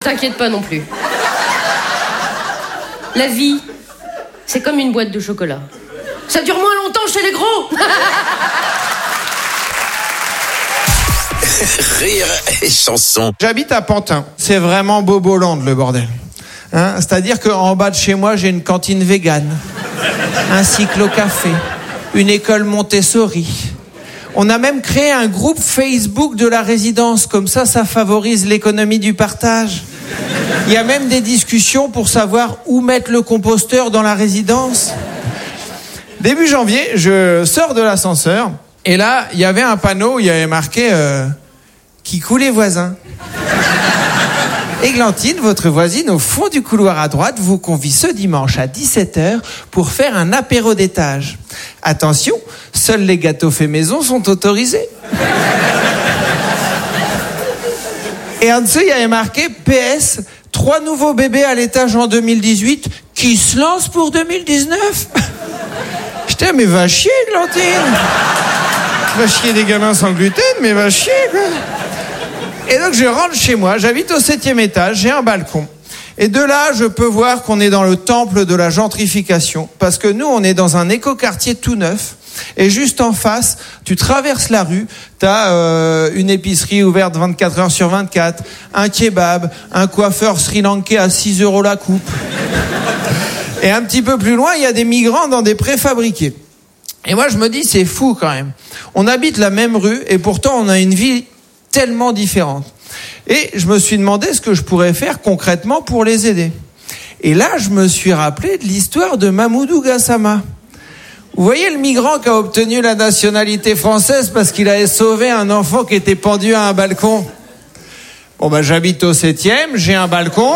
T'inquiète pas non plus. La vie, c'est comme une boîte de chocolat. Ça dure moins longtemps chez les gros. Rire et chanson. J'habite à Pantin. C'est vraiment Boboland, le bordel. Hein, c'est-à-dire qu'en bas de chez moi, j'ai une cantine végane, un cyclo-café, une école Montessori. On a même créé un groupe Facebook de la résidence. Comme ça favorise l'économie du partage. Il y a même des discussions pour savoir où mettre le composteur dans la résidence. Début janvier, je sors de l'ascenseur et là, il y avait un panneau où il y avait marqué qui coulait voisin. Églantine, votre voisine au fond du couloir à droite, vous convie ce dimanche à 17h pour faire un apéro d'étage. Attention, seuls les gâteaux faits maison sont autorisés. Et en dessous, il y avait marqué PS, 3 nouveaux bébés à l'étage en 2018 qui se lancent pour 2019. J'étais, mais va chier, Églantine. Va chier des gamins sans gluten, mais va chier, quoi. Et donc, je rentre chez moi, j'habite au 7e étage, j'ai un balcon. Et de là, je peux voir qu'on est dans le temple de la gentrification. Parce que nous, on est dans un écoquartier tout neuf. Et juste en face, tu traverses la rue, t'as une épicerie ouverte 24 heures sur 24, un kebab, un coiffeur sri-lankais à 6 € la coupe. Et un petit peu plus loin, il y a des migrants dans des préfabriqués. Et moi, je me dis, c'est fou quand même. On habite la même rue et pourtant, on a une vie tellement différente. Et je me suis demandé ce que je pourrais faire concrètement pour les aider. Et là, je me suis rappelé de l'histoire de Mamoudou Gassama. Vous voyez le migrant qui a obtenu la nationalité française parce qu'il avait sauvé un enfant qui était pendu à un balcon. Bon, j'habite au 7e, j'ai un balcon.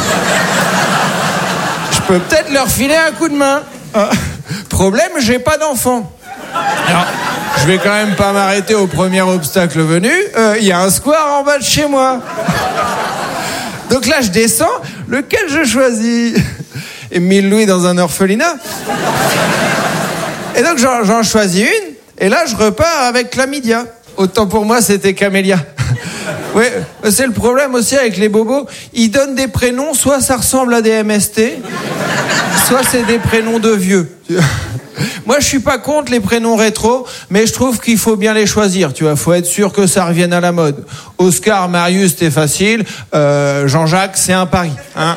Je peux peut-être leur filer un coup de main. Problème, j'ai pas d'enfant. Alors, je vais quand même pas m'arrêter au premier obstacle venu. Il y a un square en bas de chez moi. Donc là, je descends. Lequel je choisis ? Et 1000 louis dans un orphelinat. Et donc, j'en choisis une. Et là, je repars avec Chlamydia. Autant pour moi, c'était Camélia. Ouais, c'est le problème aussi avec les bobos. Ils donnent des prénoms, soit ça ressemble à des MST, soit c'est des prénoms de vieux. Moi, je suis pas contre les prénoms rétro, mais je trouve qu'il faut bien les choisir, tu vois. Faut être sûr que ça revienne à la mode. Oscar, Marius, c'était facile. Jean-Jacques, c'est un pari, hein.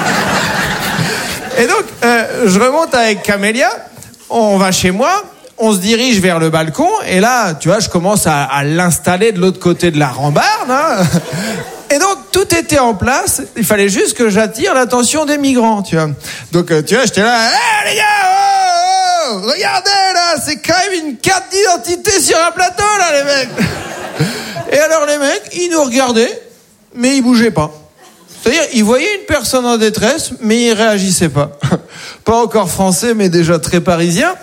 Et donc, je remonte avec Camélia. On va chez moi. On se dirige vers le balcon. Et là, tu vois, je commence à l'installer de l'autre côté de la rambarde, hein. Et donc, tout était en place. Il fallait juste que j'attire l'attention des migrants, tu vois. Donc, tu vois, j'étais là. Hey, les gars, oh, regardez, là, c'est quand même une carte d'identité sur un plateau, là, les mecs. Et alors, les mecs, ils nous regardaient, mais ils bougeaient pas. C'est-à-dire, ils voyaient une personne en détresse, mais ils réagissaient pas. Pas encore français, mais déjà très parisien.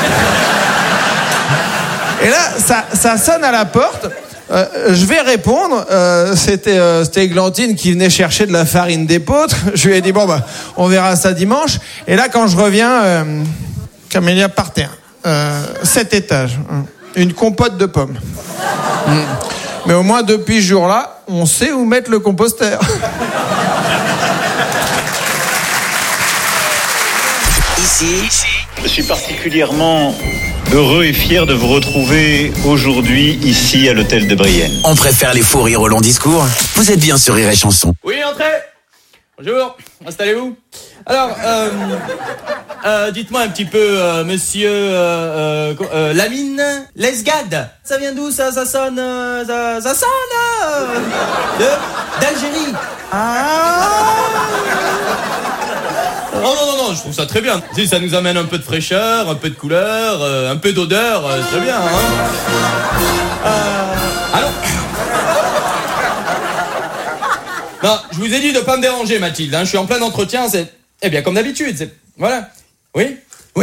Et là, ça sonne à la porte. Je vais répondre. C'était Églantine qui venait chercher de la farine d'épeautre. Je lui ai dit, on verra ça dimanche. Et là, quand je reviens, Camélia par terre. 7 étages. Une compote de pommes. Mais au moins, depuis ce jour-là, on sait où mettre le composteur. Ici, je suis particulièrement heureux et fier de vous retrouver aujourd'hui ici à l'hôtel de Brienne. on préfère les faux rires au long discours. Vous êtes bien sur Rire et Chanson. Oui, entrez. Bonjour, installez-vous. Alors, dites-moi un petit peu, monsieur Lamine Lesgade. Ça vient d'où ça sonne ça sonne d'Algérie. Oh non, je trouve ça très bien. Si ça nous amène un peu de fraîcheur, un peu de couleur, un peu d'odeur, c'est très bien, hein. Allô. Non, je vous ai dit de pas me déranger, Mathilde, hein. Je suis en plein entretien, c'est... Eh bien, comme d'habitude, c'est... Voilà. Oui. Oui.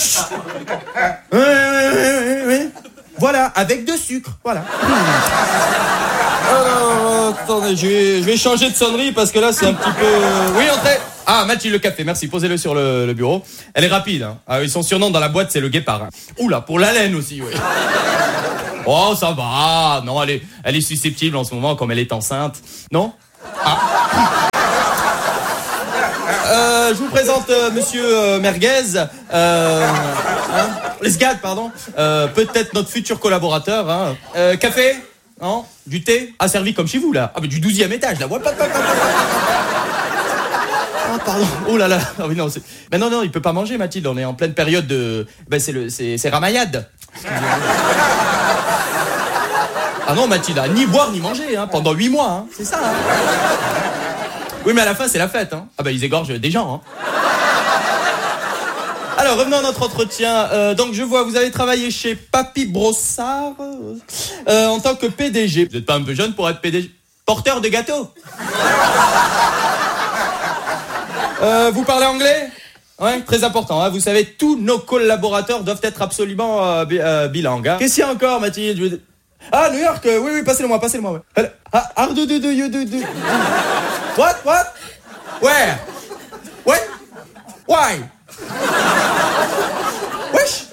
Oui. Voilà, avec de sucre, voilà. Attendez, je vais changer de sonnerie parce que là, c'est un petit peu... Oui, entrez. Ah, Mathilde, le café, merci, posez-le sur le bureau. Elle est rapide, hein. Ah, son surnom dans la boîte, c'est le guépard, hein. Oula, pour la laine aussi, oui. Oh, ça va. Non, elle est susceptible en ce moment, comme elle est enceinte. Non ? Ah. je vous présente Monsieur Merguez, les Sgad, pardon, peut-être notre futur collaborateur. Hein. Café? Non? Du thé? Ah, servi comme chez vous, là. Ah, mais du 12e étage, là. Ah, pardon. Oh là là. Ah oui, non, c'est... Ben non, il peut pas manger, Mathilde. On est en pleine période de... Ben, c'est Ramayad. Ah non, Mathilde, ni boire ni manger, hein, pendant 8 mois, hein. C'est ça, hein. Oui, mais à la fin, c'est la fête, hein. Ah ben, ils égorgent des gens, hein. Alors, revenons à notre entretien. Donc, je vois, vous avez travaillé chez Papy Brossard en tant que PDG. Vous n'êtes pas un peu jeune pour être PDG? Porteur de gâteau. Vous parlez anglais? Ouais, très important. Hein. Vous savez, tous nos collaborateurs doivent être absolument bilingues. Hein. Qu'est-ce qu'il y a encore, Mathilde? Ah, New York. Oui, passez-le moi. Ouais. What? Where? What? Why? Wesh?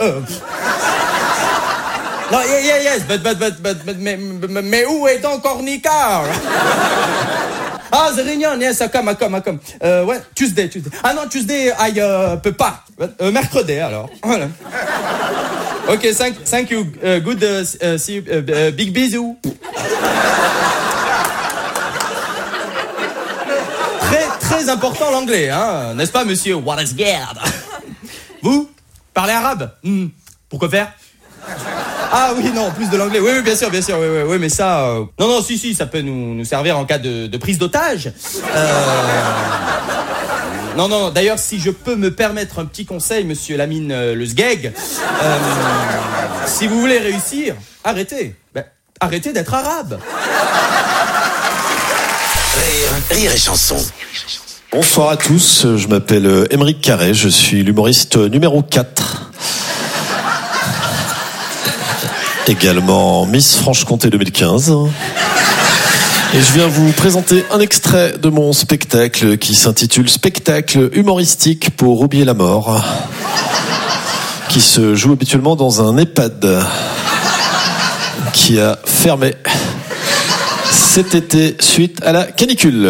Non, yes, but, mais où est donc Ornicar? Ah, the reunion, yes, I come. Ouais, Tuesday. Ah non, Tuesday, peux pas. Mercredi, alors. Voilà. Ok, thank you. Good, see you, big bisous. Très important l'anglais, hein, n'est-ce pas, monsieur Wallace-Gerd? Vous parlez arabe? Pourquoi faire? Ah oui, non, plus de l'anglais. Oui, bien sûr, oui, mais ça... Non, si, ça peut nous servir en cas de prise d'otage. Non, d'ailleurs, si je peux me permettre un petit conseil, monsieur Lamine le Sgeg, si vous voulez réussir, arrêtez d'être arabe. Rire et chanson. Bonsoir à tous, je m'appelle Émeric Carré, je suis l'humoriste numéro 4. Également Miss Franche-Comté 2015. Et je viens vous présenter un extrait de mon spectacle qui s'intitule Spectacle humoristique pour oublier la mort, qui se joue habituellement dans un EHPAD qui a fermé cet été suite à la canicule.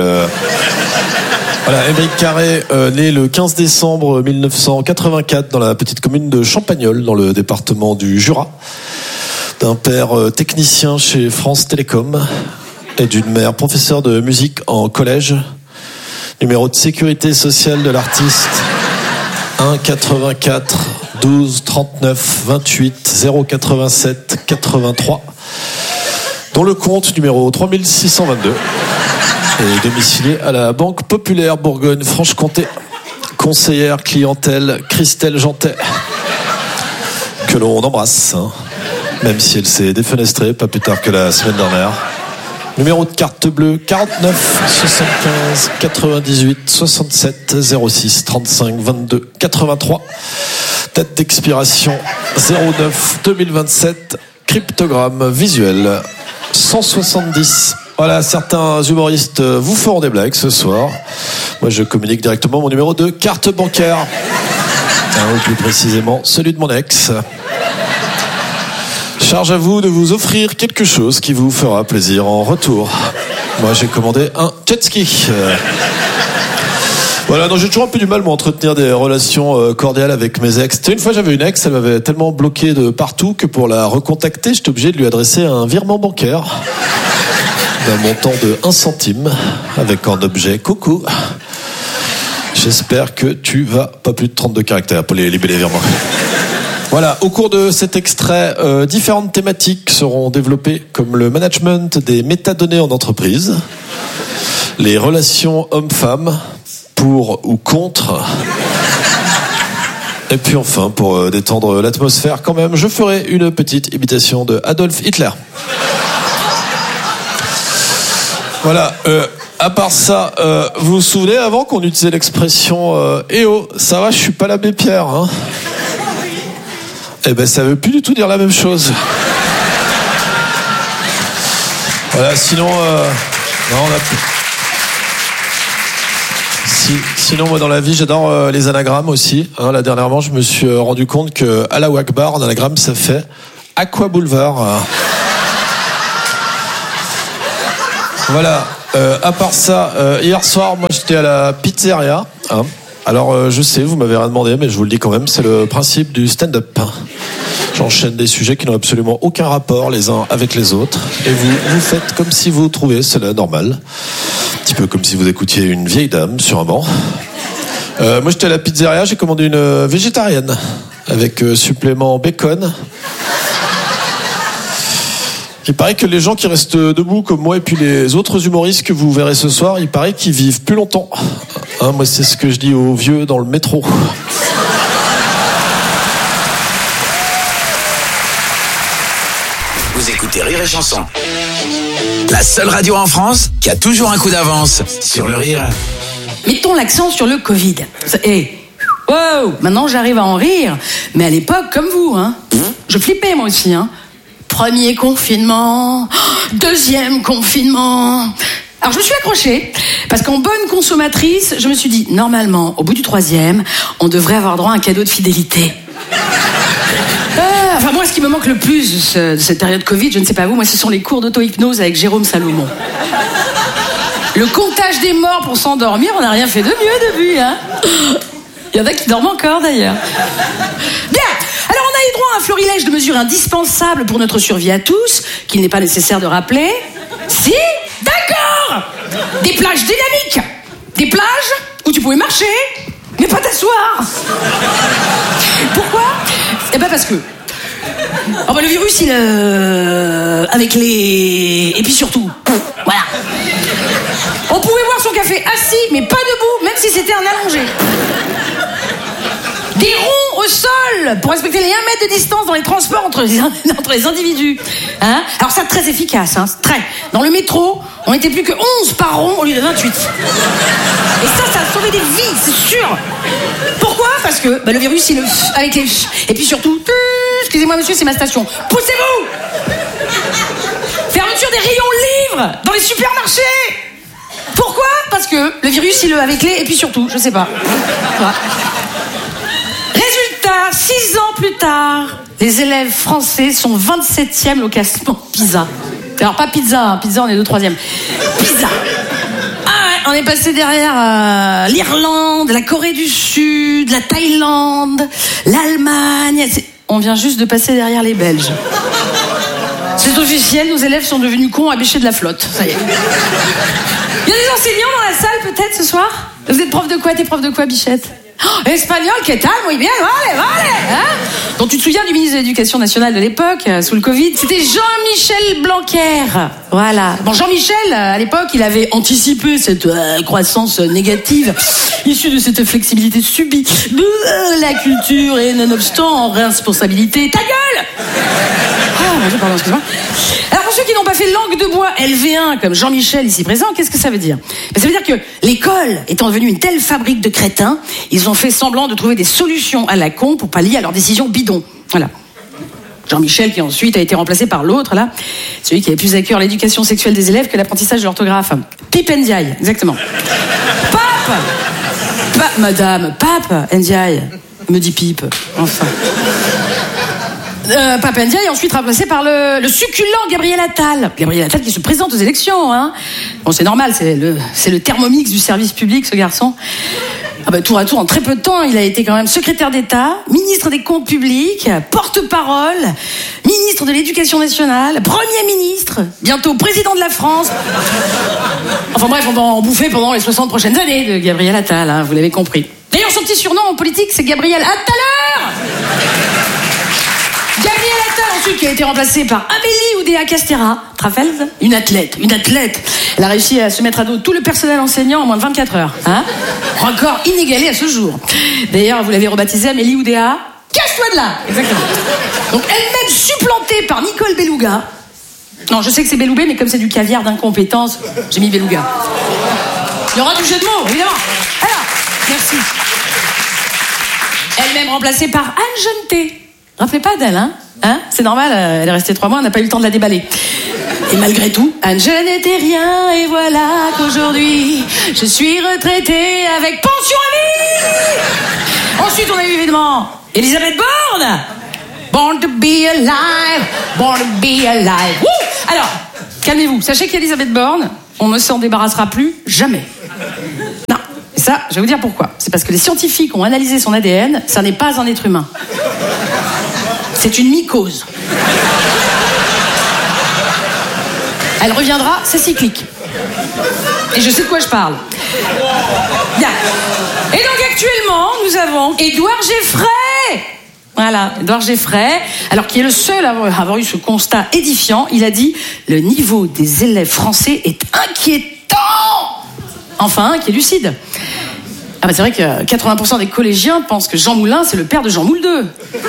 Voilà, Émeric Carré, né le 15 décembre 1984 dans la petite commune de Champagnole, dans le département du Jura, d'un père technicien chez France Télécom et d'une mère professeure de musique en collège. Numéro de sécurité sociale de l'artiste 1 84 12 39 28 087 83, dont le compte numéro 3622 est domicilié à la Banque Populaire Bourgogne-Franche-Comté. Conseillère clientèle Christelle Jantet, que l'on embrasse, hein, même si elle s'est défenestrée pas plus tard que la semaine dernière. Numéro de carte bleue 49 75 98 67 06 35 22 83. Date d'expiration 09 2027. Cryptogramme visuel 170. Voilà, certains humoristes vous feront des blagues ce soir. Moi, je communique directement mon numéro de carte bancaire. Ou plus précisément, celui de mon ex. Charge à vous de vous offrir quelque chose qui vous fera plaisir en retour. Moi, j'ai commandé un jet ski. Voilà, donc j'ai toujours un peu du mal à entretenir des relations cordiales avec mes ex. Tu sais, une fois, j'avais une ex, elle m'avait tellement bloqué de partout que pour la recontacter, j'étais obligé de lui adresser un virement bancaire d'un montant de 1 centime avec en objet coucou. J'espère que tu vas pas plus de 32 caractères pour les libérer virements. Voilà, au cours de cet extrait, différentes thématiques seront développées comme le management des métadonnées en entreprise, les relations hommes-femmes, pour ou contre, et puis enfin, pour détendre l'atmosphère quand même, je ferai une petite imitation de Adolf Hitler. Voilà, à part ça, vous vous souvenez avant qu'on utilisait l'expression « Eh oh, ça va, je suis pas l'abbé Pierre, hein ?» Eh ben, ça veut plus du tout dire la même chose. Voilà, sinon, non, on a plus. Sinon, moi, dans la vie, j'adore les anagrammes aussi. Hein, là, dernièrement, je me suis rendu compte que Allahu Akbar, en anagramme, ça fait Aqua Boulevard. Voilà. À part ça, hier soir, moi, j'étais à la pizzeria. Hein, Alors, je sais, vous m'avez rien demandé, mais je vous le dis quand même, c'est le principe du stand-up. J'enchaîne des sujets qui n'ont absolument aucun rapport les uns avec les autres. Et vous faites comme si vous trouviez cela normal. Un petit peu comme si vous écoutiez une vieille dame sur un banc. Moi, j'étais à la pizzeria, j'ai commandé une végétarienne avec supplément bacon. Il paraît que les gens qui restent debout comme moi et puis les autres humoristes que vous verrez ce soir, il paraît qu'ils vivent plus longtemps. Hein, moi, c'est ce que je dis aux vieux dans le métro. Vous écoutez Rire et Chanson. La seule radio en France qui a toujours un coup d'avance sur le rire. Mettons l'accent sur le Covid. Wow, maintenant j'arrive à en rire, mais à l'époque, comme vous, hein, je flippais moi aussi, hein. Premier confinement, deuxième confinement. Alors je me suis accrochée, parce qu'en bonne consommatrice, je me suis dit, normalement, au bout du troisième, on devrait avoir droit à un cadeau de fidélité. Enfin moi, ce qui me manque le plus de cette période Covid, je ne sais pas vous, moi ce sont les cours d'auto-hypnose avec Jérôme Salomon. Le comptage des morts pour s'endormir, on n'a rien fait de mieux depuis, hein. Il y en a qui dorment encore d'ailleurs. Bien, alors on a eu droit à un florilège de mesures indispensables pour notre survie à tous, qu'il n'est pas nécessaire de rappeler. Si, d'accord. Des plages dynamiques, des plages où tu pouvais marcher, mais pas t'asseoir. Pourquoi ? Eh ben parce que le virus, il avec les... Et puis surtout, voilà. On pouvait boire son café assis, mais pas debout, même si c'était un allongé. Des ronds au sol pour respecter les 1 mètre de distance dans les transports entre les individus. Hein ? Alors ça, très efficace, hein, très. Dans le métro, on n'était plus que 11 par rond au lieu de 28. Et ça a sauvé des vies, c'est sûr. Pourquoi ? Parce que le virus, il avec les... Et puis surtout, excusez-moi monsieur, c'est ma station. Poussez-vous ! Fermeture des rayons livres dans les supermarchés. Pourquoi ? Parce que le virus, il avec les... Et puis surtout, je sais pas. Voilà. Résultat, 6 ans plus tard, les élèves français sont 27e au classement PISA. Alors pas pizza, hein, pizza on est 2/3. PISA. Ah ouais, on est passé derrière l'Irlande, la Corée du Sud, la Thaïlande, l'Allemagne. On vient juste de passer derrière les Belges. C'est officiel, nos élèves sont devenus cons à bêcher de la flotte. Ça y est. Il y a des enseignants dans la salle peut-être ce soir ? Vous êtes prof de quoi ? T'es prof de quoi, Bichette ? Espagnol, qu'est-ce que muy bien, vale, hein. Donc tu te souviens du ministre de l'Éducation nationale de l'époque, sous le Covid ? C'était Jean-Michel Blanquer. Voilà. Bon, Jean-Michel, à l'époque, il avait anticipé cette croissance négative issue de cette flexibilité subie de la culture et nonobstant en responsabilité. Ta gueule ! Pardon, excuse-moi. Alors pour ceux qui n'ont pas fait langue de bois LV1 comme Jean-Michel ici présent, qu'est-ce que ça veut dire ? Ça veut dire que l'école étant devenue une telle fabrique de crétins, ils ont fait semblant de trouver des solutions à la con pour pallier à leurs décisions bidons. Voilà. Jean-Michel qui ensuite a été remplacé par l'autre là, celui qui avait plus à cœur l'éducation sexuelle des élèves que l'apprentissage de l'orthographe. Pipe Ndiaye, exactement. Madame, Pape Ndiaye, me dit Pipe, enfin. Pape Ndiaye est ensuite remplacé par le succulent Gabriel Attal. Gabriel Attal qui se présente aux élections, hein. Bon, c'est normal, c'est le thermomix du service public, ce garçon. Tour à tour, en très peu de temps, il a été quand même secrétaire d'État, ministre des Comptes publics, porte-parole, ministre de l'Éducation nationale, Premier ministre, bientôt président de la France. Enfin bref, on va en bouffer pendant les 60 prochaines années de Gabriel Attal, hein, vous l'avez compris. D'ailleurs, son petit surnom en politique, c'est Gabriel Attaleur. Gabriel Attal, ensuite, qui a été remplacé par Amélie Oudéa-Castéra, Trafels, une athlète. Elle a réussi à se mettre à dos tout le personnel enseignant en moins de 24 heures. Hein ? Record inégalé à ce jour. D'ailleurs, vous l'avez rebaptisée Amélie Oudéa. Casse-toi de là ! Exactement. Donc, elle-même supplantée par Nicole Beluga. Non, je sais que c'est Beloubé, mais comme c'est du caviar d'incompétence, j'ai mis Beluga. Il y aura du jeu de mots, évidemment. Alors, merci. Elle-même remplacée par Anne Jeuneté. Rappelez pas d'elle, hein ? C'est normal, elle est restée 3 mois, on n'a pas eu le temps de la déballer. Et malgré tout, Anne, je n'étais rien, et voilà qu'aujourd'hui, je suis retraitée avec pension à vie. Ensuite, on a eu évidemment Elisabeth Borne. Born to be alive, born to be alive. Wouh ! Alors, calmez-vous, sachez qu'Elisabeth Borne, on ne s'en débarrassera plus jamais. Non, et ça, je vais vous dire pourquoi. C'est c'est parce que les scientifiques ont analysé son ADN, ça n'est pas un être humain. C'est une mycose. Elle reviendra, c'est cyclique. Et je sais de quoi je parle. Bien. Et donc actuellement, nous avons Édouard Geffray. Voilà, Édouard Geffray, alors qui est le seul à avoir eu ce constat édifiant, il a dit « Le niveau des élèves français est inquiétant !» Enfin, qui est lucide. Ah bah c'est vrai que 80% des collégiens pensent que Jean Moulin, c'est le père de Jean Moule II.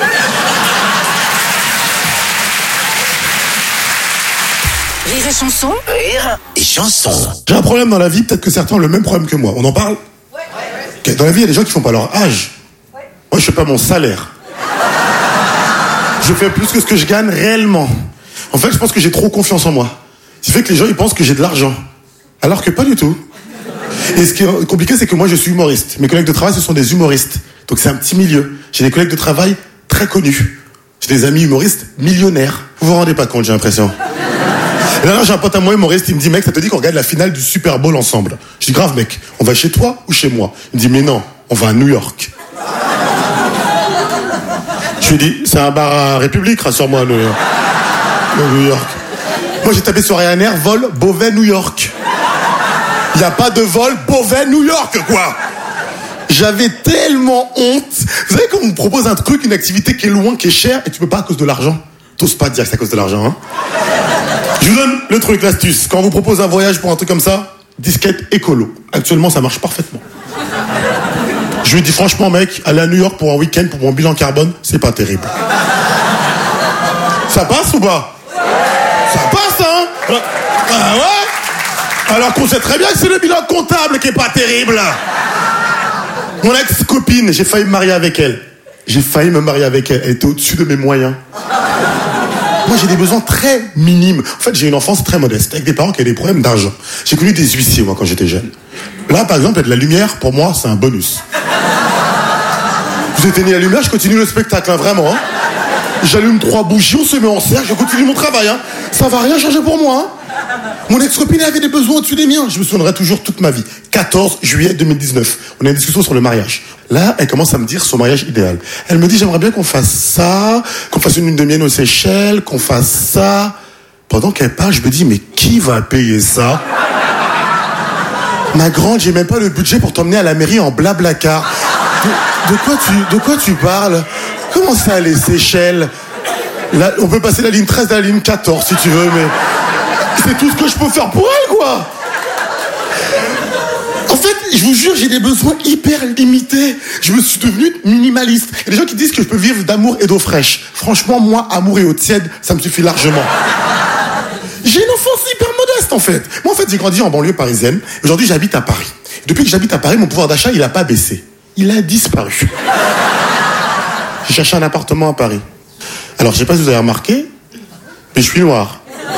Rire et chanson. Rire et chanson. J'ai un problème dans la vie, peut-être que certains ont le même problème que moi. On en parle ? Ouais. Dans la vie, il y a des gens qui font pas leur âge. Ouais. Moi, je fais pas mon salaire. Je fais plus que ce que je gagne réellement. En fait, je pense que j'ai trop confiance en moi. Ce qui fait que les gens, ils pensent que j'ai de l'argent. Alors que pas du tout. Et ce qui est compliqué, c'est que moi, je suis humoriste. Mes collègues de travail, ce sont des humoristes. Donc c'est un petit milieu. J'ai des collègues de travail très connus. J'ai des amis humoristes millionnaires. Vous vous rendez pas compte, j'ai l'impression. Et là, j'ai un pote à moi humoriste, il me dit, mec, ça te dit qu'on regarde la finale du Super Bowl ensemble? Je dis, grave, mec, on va chez toi ou chez moi? Il me dit, mais non, on va à New York. Je lui dis, c'est un bar à République, rassure-moi, le New York. Moi, j'ai tapé sur Ryanair, vol Beauvais-New York. Il n'y a pas de vol Beauvais-New York, quoi. J'avais tellement honte. Vous savez, quand on me propose un truc, une activité qui est loin, qui est chère, et tu peux pas à cause de l'argent. T'oses pas dire que c'est à cause de l'argent, hein. Je vous donne le truc, l'astuce. Quand on vous propose un voyage pour un truc comme ça, disquette écolo. Actuellement, ça marche parfaitement. Je lui dis franchement, mec, aller à New York pour un week-end, pour mon bilan carbone, c'est pas terrible. Ça passe ou pas? Ça passe, hein? Ah ouais? Alors qu'on sait très bien que c'est le bilan comptable qui est pas terrible. Mon ex-copine, j'ai failli me marier avec elle. J'ai failli me marier avec elle. Elle était au-dessus de mes moyens. Moi, j'ai des besoins très minimes. En fait, j'ai une enfance très modeste, avec des parents qui avaient des problèmes d'argent. J'ai connu des huissiers, moi, quand j'étais jeune. Là, par exemple, il y a de la lumière, pour moi, c'est un bonus. Vous éteignez la lumière, je continue le spectacle, hein, vraiment. Hein. J'allume 3 bougies, on se met en cercle, je continue mon travail. Hein. Ça va rien changer pour moi. Hein. Mon ex-copine avait des besoins au-dessus des miens. Je me souviendrai toujours toute ma vie. 14 juillet 2019. On a une discussion sur le mariage. Là, elle commence à me dire son mariage idéal. Elle me dit, j'aimerais bien qu'on fasse ça, qu'on fasse une lune de miel aux Seychelles, qu'on fasse ça. Pendant qu'elle parle, je me dis, mais qui va payer ça? Ma grande, j'ai même pas le budget pour t'emmener à la mairie en blablacar. De quoi tu parles? Comment ça, les Seychelles? Là, on peut passer la ligne 13 à la ligne 14, si tu veux, mais c'est tout ce que je peux faire pour elle, quoi. En fait, je vous jure, j'ai des besoins hyper limités. Je me suis devenu minimaliste. Il y a des gens qui disent que je peux vivre d'amour et d'eau fraîche. Franchement, moi, amour et eau tiède, ça me suffit largement. J'ai une enfance hyper modeste, en fait. Moi, en fait, j'ai grandi en banlieue parisienne. Aujourd'hui, j'habite à Paris. Depuis que j'habite à Paris, mon pouvoir d'achat, il a pas baissé. Il a disparu. J'ai cherché un appartement à Paris. Alors, je sais pas si vous avez remarqué, mais je suis noir.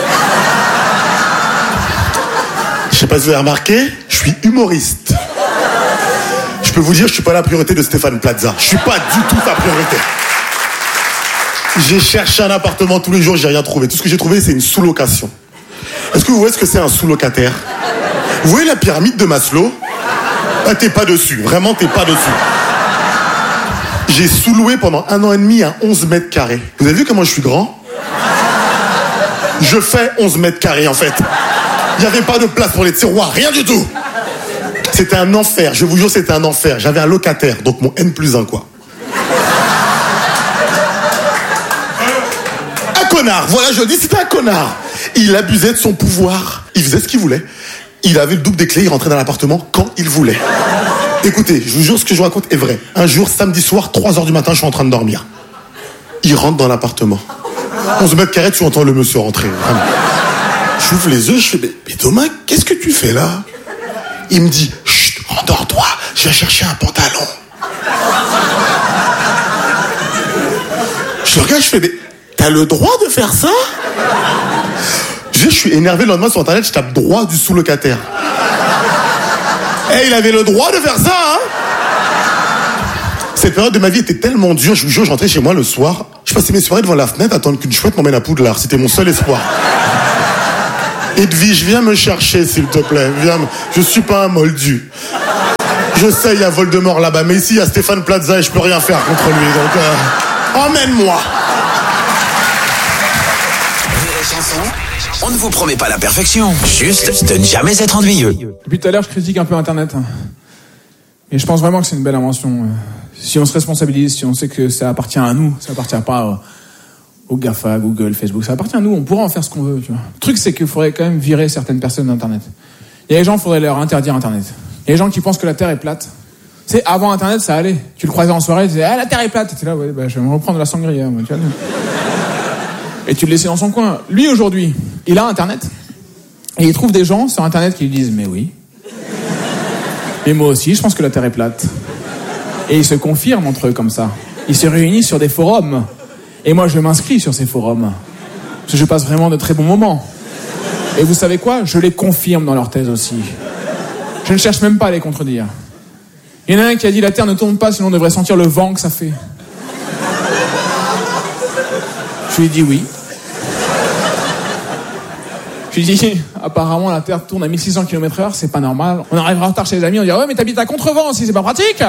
Je sais pas si vous avez remarqué, je suis humoriste. Je peux vous dire, je suis pas la priorité de Stéphane Plaza. Je suis pas du tout sa priorité. J'ai cherché un appartement tous les jours, j'ai rien trouvé. Tout ce que j'ai trouvé, c'est une sous-location. Est-ce que vous voyez ce que c'est un sous-locataire? Vous voyez la pyramide de Maslow? Ah, t'es pas dessus. Vraiment, t'es pas dessus. J'ai sous-loué pendant 1 an et demi à 11 mètres carrés. Vous avez vu comment je suis grand? Je fais 11 mètres carrés, en fait. Il n'y avait pas de place pour les tiroirs, rien du tout. C'était un enfer, je vous jure, c'était un enfer. J'avais un locataire, donc mon N+1, quoi. Un connard, voilà, je dis, c'était un connard. Il abusait de son pouvoir. Il faisait ce qu'il voulait. Il avait le double des clés, il rentrait dans l'appartement quand il voulait. Écoutez, je vous jure, ce que je vous raconte est vrai. Un jour, samedi soir, 3h du matin, je suis en train de dormir. Il rentre dans l'appartement. 11 mètres carrés, tu entends le monsieur rentrer, vraiment. J'ouvre les yeux, je fais, mais Thomas, qu'est-ce que tu fais là? Il me dit, chut, endors-toi, je vais chercher un pantalon. Je le regarde, je fais, mais t'as le droit de faire ça? Je suis énervé le lendemain sur internet, je tape droit du sous-locataire. Eh, il avait le droit de faire ça, hein? Cette période de ma vie était tellement dure, je vous jure, je rentrais chez moi le soir, je passais mes soirées devant la fenêtre, attendre qu'une chouette m'emmène à Poudlard, c'était mon seul espoir. Edwige, viens me chercher, s'il te plaît. Viens. Je suis pas un moldu. Je sais, il y a Voldemort là-bas, mais ici, il y a Stéphane Plaza et je peux rien faire contre lui, donc emmène-moi. On ne vous promet pas la perfection, juste de ne jamais être ennuyeux. Depuis tout à l'heure, je critique un peu Internet. Et je pense vraiment que c'est une belle invention. Si on se responsabilise, si on sait que ça appartient à nous, ça appartient pas aux GAFA, Google, Facebook, ça appartient à nous, on pourra en faire ce qu'on veut. Tu vois. Le truc, c'est qu'il faudrait quand même virer certaines personnes d'Internet. Il y a des gens, il faudrait leur interdire Internet. Il y a des gens qui pensent que la Terre est plate. Tu sais, avant Internet, ça allait. Tu le croisais en soirée, tu disais, la Terre est plate. Tu étais là, ouais, je vais me reprendre la sangria, moi, tu vois. Et tu le laissais dans son coin. Lui, aujourd'hui, il a Internet. Et il trouve des gens sur Internet qui lui disent, mais oui. Mais moi aussi, je pense que la Terre est plate. Et ils se confirment entre eux comme ça. Ils se réunissent sur des forums. Et moi, je m'inscris sur ces forums. Parce que je passe vraiment de très bons moments. Et vous savez quoi ? Je les confirme dans leur thèse aussi. Je ne cherche même pas à les contredire. Il y en a un qui a dit, la Terre ne tourne pas, sinon on devrait sentir le vent que ça fait. Je lui ai dit oui. Je lui ai dit, apparemment la Terre tourne à 1600 km/h, c'est pas normal. On arrivera en retard chez les amis, on dira, ouais mais t'habites à contrevent aussi, c'est pas pratique.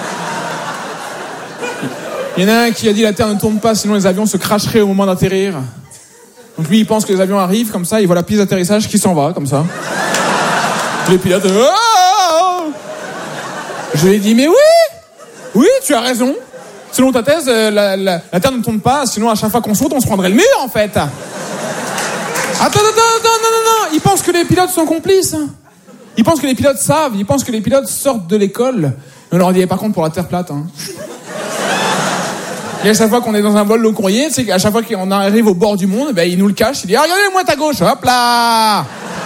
Il y en a un qui a dit, la Terre ne tourne pas, sinon les avions se crasheraient au moment d'atterrir. Donc lui il pense que les avions arrivent comme ça, il voit la piste d'atterrissage qui s'en va comme ça. Les pilotes, oh. Je lui ai dit, mais oui, tu as raison. Selon ta thèse, la Terre ne tourne pas, sinon à chaque fois qu'on saute, on se prendrait le mur, en fait. Attends, non. Ils pensent que les pilotes sont complices. Ils pensent que les pilotes savent. Ils pensent que les pilotes sortent de l'école. On leur dit, par contre, pour la Terre plate. Et à chaque fois qu'on est dans un vol long courrier, c'est qu'à chaque fois qu'on arrive au bord du monde, ben, ils nous le cachent. Ils disent, regardez-moi à gauche, hop là.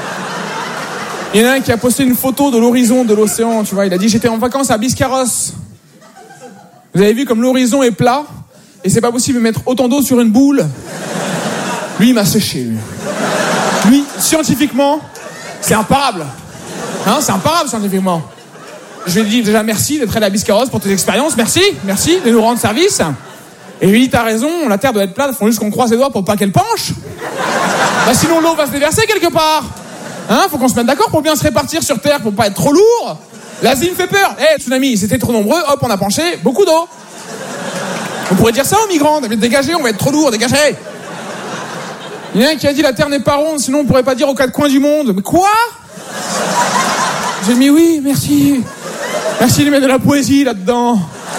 Il y en a un qui a posté une photo de l'horizon de l'océan, tu vois. Il a dit, j'étais en vacances à Biscarrosse. Vous avez vu comme l'horizon est plat et c'est pas possible de mettre autant d'eau sur une boule. Lui, il m'a séché. Lui, scientifiquement, c'est imparable. C'est imparable scientifiquement. Je lui ai dit déjà merci d'être allé à Biscarrosse pour tes expériences. Merci de nous rendre service. Et lui, t'as raison, la Terre doit être plate. Il faut juste qu'on croise les doigts pour pas qu'elle penche. Sinon l'eau va se déverser quelque part. Faut qu'on se mette d'accord pour bien se répartir sur Terre pour pas être trop lourd. L'Asie me fait peur. Tsunami, c'était trop nombreux, hop, on a penché, beaucoup d'eau. On pourrait dire ça aux migrants, dégagez, on va être trop lourd, dégagez. Il y en a un qui a dit la Terre n'est pas ronde, sinon on pourrait pas dire aux quatre coins du monde. Mais quoi ? J'ai mis oui, merci. Merci de mettre de la poésie là-dedans.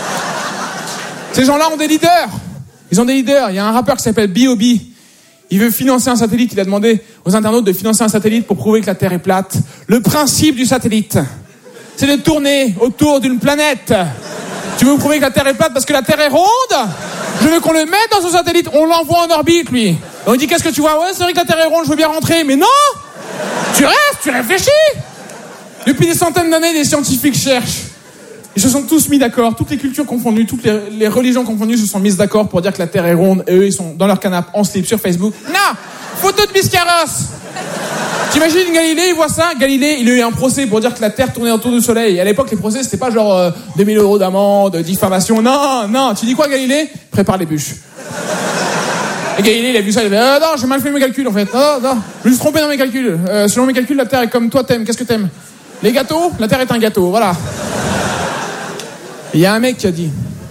Ces gens-là ont des leaders. Ils ont des leaders. Il y a un rappeur qui s'appelle B.O.B. Il veut financer un satellite. Il a demandé aux internautes de financer un satellite pour prouver que la Terre est plate. Le principe du satellite, c'est de tourner autour d'une planète. Tu veux me prouver que la Terre est plate parce que la Terre est ronde ? Je veux qu'on le mette dans son satellite. On l'envoie en orbite, lui. Et on dit, qu'est-ce que tu vois ? Ouais, c'est vrai que la Terre est ronde, je veux bien rentrer. Mais non ! Tu restes, tu réfléchis. Depuis des centaines d'années, les scientifiques cherchent. Ils se sont tous mis d'accord. Toutes les cultures confondues, toutes les religions confondues se sont mises d'accord pour dire que la Terre est ronde. Et eux, ils sont dans leur canapé en slip sur Facebook. Non ! Photo de Biscarrosse. T'imagines Galilée, il voit ça. Galilée, il a eu un procès pour dire que la Terre tournait autour du Soleil. Et à l'époque, les procès, c'était pas genre 2000 € d'amende, diffamation. Non. Tu dis quoi, Galilée ? Prépare les bûches. Et Galilée, il a vu ça, il a dit non, j'ai mal fait mes calculs en fait. Non, je me suis trompé dans mes calculs. Selon mes calculs, la Terre est comme toi t'aimes. Qu'est-ce que t'aimes ? Les gâteaux ? La Terre est un gâteau, voilà. Il y a un mec qui a dit.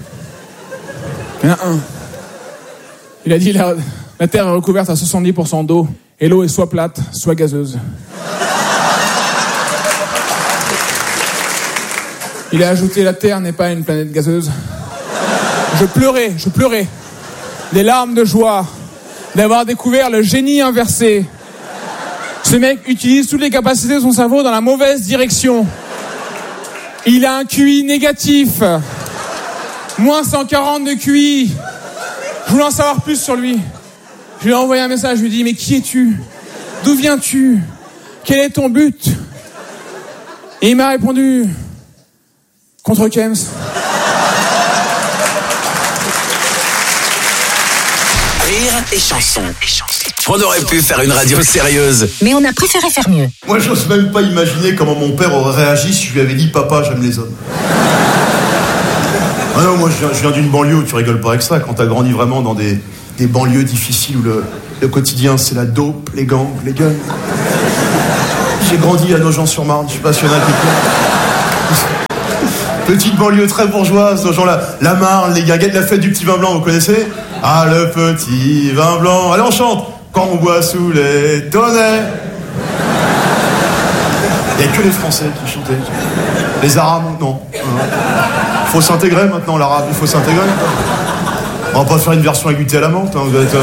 Il y en a un. Il a dit la Terre est recouverte à 70% d'eau. Et l'eau est soit plate, soit gazeuse. Il a ajouté, la Terre n'est pas une planète gazeuse. Je pleurais. Des larmes de joie d'avoir découvert le génie inversé. Ce mec utilise toutes les capacités de son cerveau dans la mauvaise direction. Il a un QI négatif. Moins 140 de QI. Je voulais en savoir plus sur lui. Je lui ai envoyé un message, je lui ai dit, mais qui es-tu ? D'où viens-tu ? Quel est ton but ? Et il m'a répondu, contre Kems. Rire et chanson. On aurait pu faire une radio sérieuse. Mais on a préféré faire mieux. Moi, j'ose même pas imaginer comment mon père aurait réagi si je lui avais dit « Papa, j'aime les hommes ». Ah non, moi, je viens d'une banlieue où tu rigoles pas avec ça. Quand t'as grandi vraiment dans des banlieues difficiles où le quotidien, c'est la dope, les gangs, les guns. J'ai grandi à Nogent-sur-Marne, je suis pas si Petite banlieue très bourgeoise, genre la Marne, les guinguettes, la fête du petit vin blanc, vous connaissez? Ah, le petit vin blanc. Allez, on chante. Quand on boit sous les tonnets. Il n'y a que les Français qui chantaient. Les Arabes, non. Faut s'intégrer maintenant, l'arabe, il faut s'intégrer. On va pas faire une version avec du thé à la menthe, hein, vous êtes...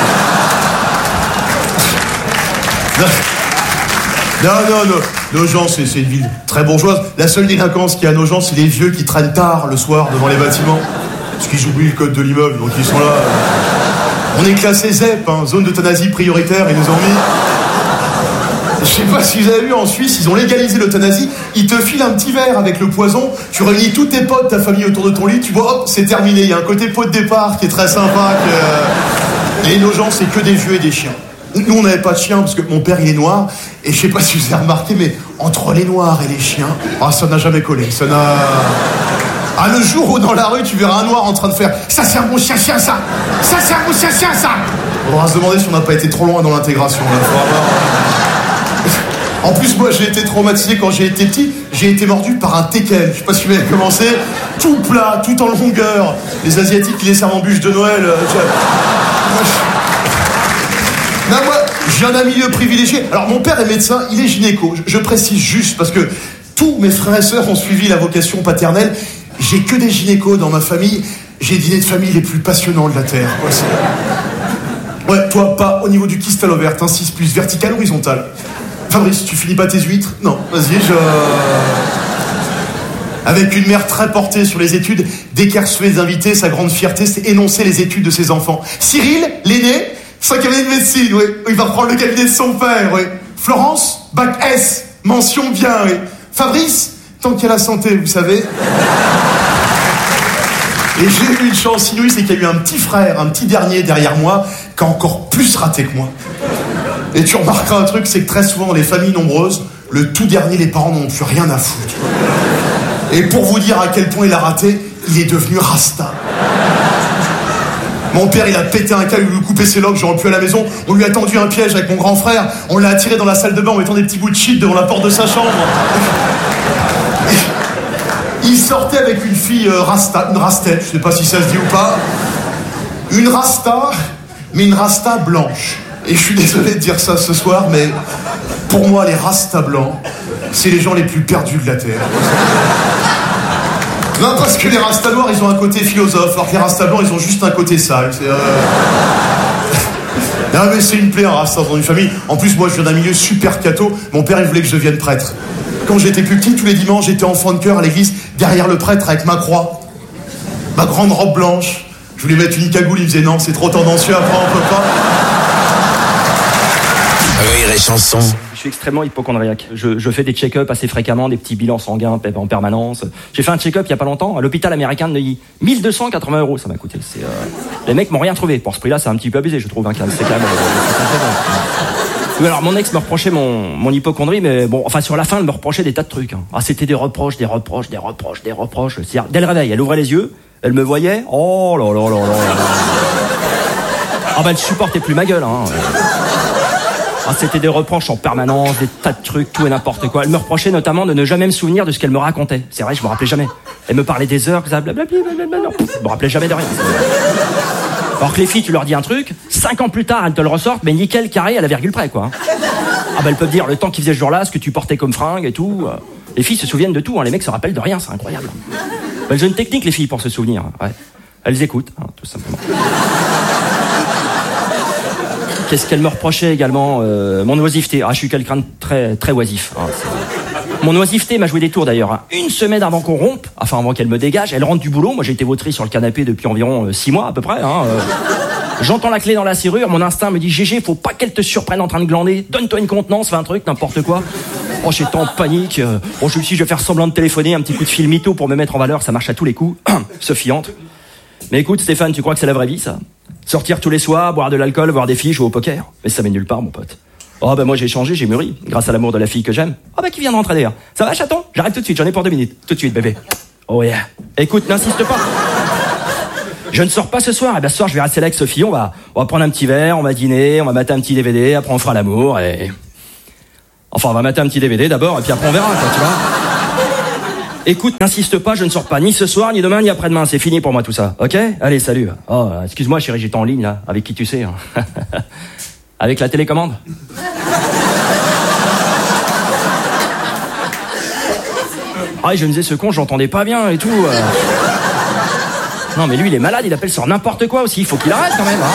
Non, Nogent, c'est une ville très bourgeoise. La seule délinquance qu'il y a à Nogent, c'est les vieux qui traînent tard le soir devant les bâtiments. Parce qu'ils oublient le code de l'immeuble, donc ils sont là. On est classé ZEP, hein, zone d'euthanasie prioritaire, ils nous ont mis... Je sais pas si vous avez vu, en Suisse, ils ont légalisé l'euthanasie. Ils te filent un petit verre avec le poison. Tu réunis tous tes potes, ta famille autour de ton lit. Tu vois, hop, c'est terminé. Il y a un côté pot de départ qui est très sympa. Et nos gens, c'est que des vieux et des chiens. Nous, on n'avait pas de chien parce que mon père, il est noir. Et je sais pas si vous avez remarqué, mais entre les noirs et les chiens, ça n'a jamais collé. Ça n'a... Ah, le jour où dans la rue, tu verras un noir en train de faire « Ça, c'est un bon chien, ça! Ça, c'est un bon chien, ça !» On va se demander si on n'a pas été trop loin dans l'intégration. En plus, moi, j'ai été traumatisé quand j'ai été petit. J'ai été mordu par un teckel. Je sais pas si vous avez commencé. Tout plat, tout en longueur. Les Asiatiques qui les servent en bûche de Noël. Non, moi, j'ai un milieu privilégié. Alors, mon père est médecin, il est gynéco. Je précise juste parce que tous mes frères et sœurs ont suivi la vocation paternelle. J'ai que des gynécos dans ma famille. J'ai les dîners de famille les plus passionnants de la Terre. Ouais, toi, pas au niveau du kyste à l'ovaire. T'insistes plus vertical ou horizontal? Fabrice, tu finis pas tes huîtres? Non, vas-y, Avec une mère très portée sur les études, dès qu'elle recevait des invités, sa grande fierté, c'est énoncer les études de ses enfants. Cyril, l'aîné, 5 années de médecine, oui. Il va reprendre le cabinet de son père, oui. Florence, bac S, mention bien, oui. Fabrice, tant qu'il y a la santé, vous savez. Et j'ai eu une chance inouïe, c'est qu'il y a eu un petit frère, un petit dernier derrière moi, qui a encore plus raté que moi. Et tu remarqueras un truc, c'est que très souvent dans les familles nombreuses, le tout dernier, les parents n'ont plus rien à foutre. Et pour vous dire à quel point il a raté, il est devenu Rasta. Mon père, il a pété un câble, il lui a coupé ses locks, j'aurais pu à la maison. On lui a tendu un piège avec mon grand frère. On l'a attiré dans la salle de bain en mettant des petits bouts de shit devant la porte de sa chambre. Il sortait avec une fille Rasta, une rastette, je sais pas si ça se dit ou pas. Une Rasta, mais une Rasta blanche. Et je suis désolé de dire ça ce soir, mais pour moi, les Rastas blancs, c'est les gens les plus perdus de la Terre. Non, parce que les Rastas noirs, ils ont un côté philosophe, alors que les Rastas blancs, ils ont juste un côté sale. Non, mais c'est une plaie, un Rasta dans une famille. En plus, moi, je viens d'un milieu super catho. Mon père, il voulait que je devienne prêtre. Quand j'étais plus petit, tous les dimanches, j'étais enfant de chœur à l'église, derrière le prêtre, avec ma croix, ma grande robe blanche. Je voulais mettre une cagoule, il me disait non, c'est trop tendancieux, après, on peut pas. Rire et chanson. Je suis extrêmement hypocondriaque. Je fais des check-up assez fréquemment, des petits bilans sanguins en permanence. J'ai fait un check-up il y a pas longtemps à l'hôpital américain de Neuilly. 1280 € ça m'a coûté. Les mecs m'ont rien trouvé. Pour ce prix-là, c'est un petit peu abusé, je trouve. Hein, c'est quand même... Oui, alors mon ex me reprochait mon hypocondrie, mais bon, enfin sur la fin, elle me reprochait des tas de trucs. Hein. Ah, c'était des reproches. C'est-à-dire, dès le réveil, elle ouvrait les yeux, elle me voyait. Oh là là là là là. Ah bah elle supportait plus ma gueule. Hein. Ah, c'était des reproches en permanence, des tas de trucs, tout et n'importe quoi. Elle me reprochait notamment de ne jamais me souvenir de ce qu'elle me racontait. C'est vrai, je me rappelais jamais. Elle me parlait des heures, blablabla, je me rappelais jamais de rien. Alors que les filles, tu leur dis un truc, 5 ans plus tard, elles te le ressortent, mais nickel, carré, à la virgule près, quoi. Ah bah elles peuvent dire le temps qu'il faisait ce jour-là, ce que tu portais comme fringue et tout. Les filles se souviennent de tout, hein. Les mecs se rappellent de rien, c'est incroyable. Elles ont une technique, les filles, pour se souvenir. Ouais. Elles écoutent, hein, tout simplement. Qu'est-ce qu'elle me reprochait également mon oisiveté. Ah, je suis quelqu'un de très, très oisif. Hein, mon oisiveté m'a joué des tours d'ailleurs. Hein. Une semaine avant qu'on rompe, enfin avant qu'elle me dégage, elle rentre du boulot. Moi, j'ai été vautré sur le canapé depuis environ 6 mois à peu près. Hein, j'entends la clé dans la serrure. Mon instinct me dit GG, faut pas qu'elle te surprenne en train de glander. Donne-toi une contenance, fais un truc, n'importe quoi. Oh, j'étais en panique. Oh, je me suis dit, je vais faire semblant de téléphoner, un petit coup de fil mytho pour me mettre en valeur. Ça marche à tous les coups. Sophie entre. Mais écoute, Stéphane, tu crois que c'est la vraie vie, ça? Sortir tous les soirs, boire de l'alcool, voir des filles, jouer au poker. Mais ça mène nulle part, mon pote. Oh, bah, moi, j'ai changé, j'ai mûri. Grâce à l'amour de la fille que j'aime. Oh, bah, qui vient de rentrer d'ailleurs. Ça va, chaton? J'arrive tout de suite, j'en ai pour 2 minutes. Tout de suite, bébé. Oh, yeah. Écoute, n'insiste pas. Je ne sors pas ce soir. Eh ben, ce soir, je vais rester là avec Sophie. On va prendre un petit verre, on va dîner, on va mater un petit DVD, après on fera l'amour et... Enfin, on va mater un petit DVD d'abord, et puis après on verra, quoi, tu vois. Écoute, n'insiste pas, je ne sors pas ni ce soir, ni demain, ni après-demain. C'est fini pour moi tout ça, ok? Allez, salut. Oh, excuse-moi chérie, j'étais en ligne là. Avec qui tu sais hein. Avec la télécommande. Ah, je me disais, ce con, j'entendais pas bien et tout. Non, mais lui, il est malade, il appelle sur n'importe quoi aussi. Il faut qu'il arrête quand même.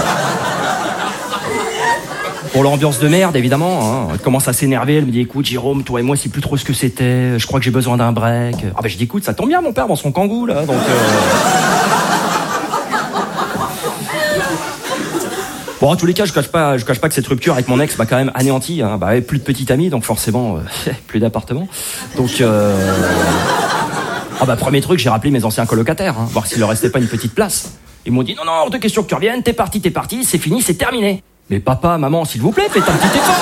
Pour l'ambiance de merde, évidemment. Elle commence à s'énerver. Elle me dit, écoute, Jérôme, toi et moi, c'est plus trop ce que c'était. Je crois que j'ai besoin d'un break. Ah, ben, je dis, écoute, ça tombe bien, mon père, dans son kangou, là. Donc, Bon, en tous les cas, je cache pas que cette rupture avec mon ex m'a quand même anéanti. Hein. Bah, plus de petite amie, donc forcément, plus d'appartement. Donc, premier truc, j'ai rappelé mes anciens colocataires, hein, voir s'il leur restait pas une petite place. Ils m'ont dit, non, hors de question que tu reviennes, t'es parti, c'est fini, c'est terminé. Mais papa, maman, s'il vous plaît, faites un petit effort.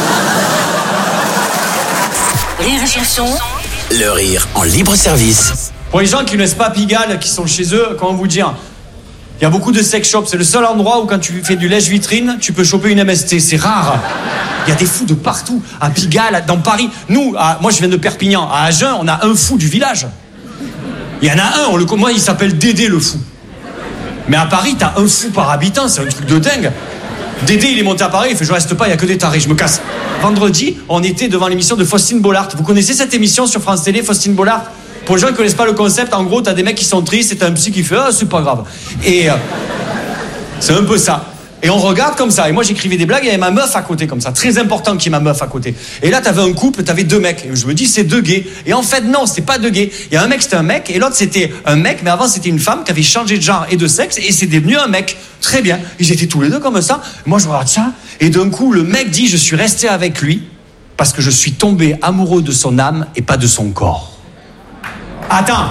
Rire et chanson. Le rire en libre service. Pour les gens qui ne laissent pas Pigalle, qui sont chez eux, comment vous dire? Il y a beaucoup de sex shops. C'est le seul endroit où quand tu fais du lèche-vitrine, tu peux choper une MST. C'est rare. Il y a des fous de partout. À Pigalle, dans Paris. Nous, moi je viens de Perpignan. À Agen, on a un fou du village. Il y en a un, moi il s'appelle Dédé le fou. Mais à Paris, t'as un fou par habitant. C'est un truc de dingue. Dédé, il est monté à Paris, il fait je reste pas, il y a que des tarés, je me casse. Vendredi, on était devant l'émission de Faustine Bollard. Vous connaissez cette émission sur France Télé, Faustine Bollard? Pour les gens qui connaissent pas le concept, en gros, t'as des mecs qui sont tristes et t'as un psy qui fait c'est pas grave. Et c'est un peu ça. Et on regarde comme ça. Et moi, j'écrivais des blagues, il y avait ma meuf à côté, comme ça. Très important qu'il y ait ma meuf à côté. Et là, t'avais un couple, t'avais deux mecs. Et je me dis, c'est deux gays. Et en fait, non, c'était pas deux gays. Il y a un mec, c'était un mec, et l'autre, c'était un mec, mais avant, c'était une femme qui avait changé de genre et de sexe, et c'est devenu un mec. Très bien. Ils étaient tous les deux comme ça. Moi, je regarde ça. Et d'un coup, le mec dit, je suis resté avec lui parce que je suis tombé amoureux de son âme et pas de son corps. Attends.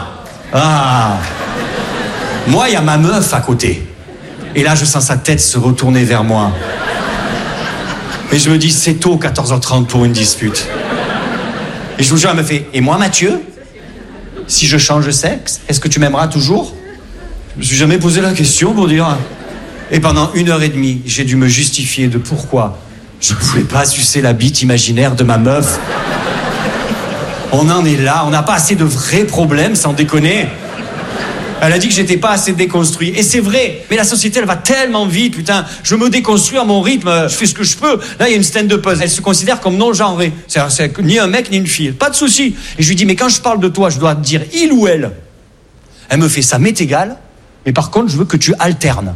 Moi, il y a ma meuf à côté. Et là, je sens sa tête se retourner vers moi. Et je me dis, c'est tôt, 14h30 pour une dispute. Et je vous jure, elle me fait, et moi, Mathieu, si je change de sexe, est-ce que tu m'aimeras toujours? Je me suis jamais posé la question pour dire. Et pendant 1h30, j'ai dû me justifier de pourquoi je ne voulais pas sucer la bite imaginaire de ma meuf. On en est là, on n'a pas assez de vrais problèmes, sans déconner. Elle a dit que j'étais pas assez déconstruit. Et c'est vrai, mais la société, elle va tellement vite, putain. Je me déconstruis à mon rythme, je fais ce que je peux. Là, il y a une stand-upeuse, elle se considère comme non-genrée. C'est ni un mec, ni une fille. Pas de souci. Et je lui dis, mais quand je parle de toi, je dois te dire il ou elle. Elle me fait, ça m'est égal, mais par contre, je veux que tu alternes.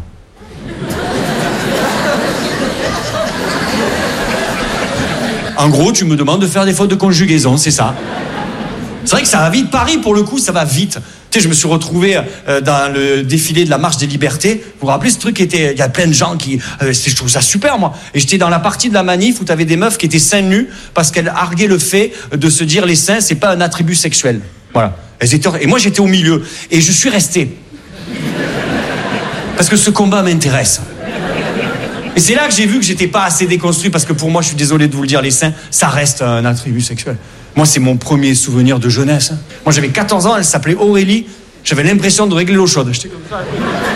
En gros, tu me demandes de faire des fautes de conjugaison, c'est ça. C'est vrai que ça va vite. Paris, pour le coup, ça va vite. Tu sais, je me suis retrouvé dans le défilé de la Marche des Libertés. Vous vous rappelez ce truc? Il y a plein de gens qui... je trouve ça super, moi. Et j'étais dans la partie de la manif où tu avais des meufs qui étaient seins nus parce qu'elles arguaient le fait de se dire les seins, c'est pas un attribut sexuel. Voilà. Et moi, j'étais au milieu. Et je suis resté. Parce que ce combat m'intéresse. Et c'est là que j'ai vu que j'étais pas assez déconstruit parce que pour moi, je suis désolé de vous le dire, les seins, ça reste un attribut sexuel. Moi, c'est mon premier souvenir de jeunesse. Moi, j'avais 14 ans, elle s'appelait Aurélie. J'avais l'impression de régler l'eau chaude. J'étais comme ça.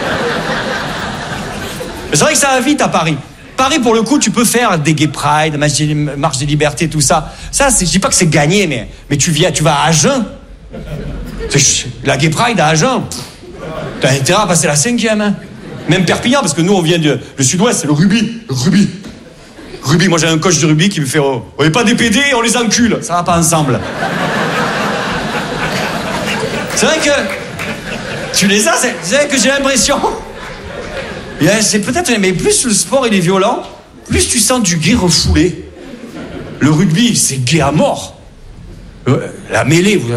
Mais c'est vrai que ça va vite à Paris. Paris, pour le coup, tu peux faire des gay pride, marche des libertés, tout ça. Ça, je dis pas que c'est gagné, mais tu vas à Agen. La gay pride à Agen. T'as intérêt à passer la 5e, hein. Même Perpignan, parce que nous, on vient du sud-ouest, c'est le rugby. Rugby, moi j'ai un coach de rugby qui me fait on n'est pas des PD, on les encule. Ça va pas ensemble. C'est vrai que tu les as, c'est vrai que j'ai l'impression. C'est peut-être, mais plus le sport il est violent, plus tu sens du gay refoulé. Le rugby, c'est gay à mort. La mêlée, vous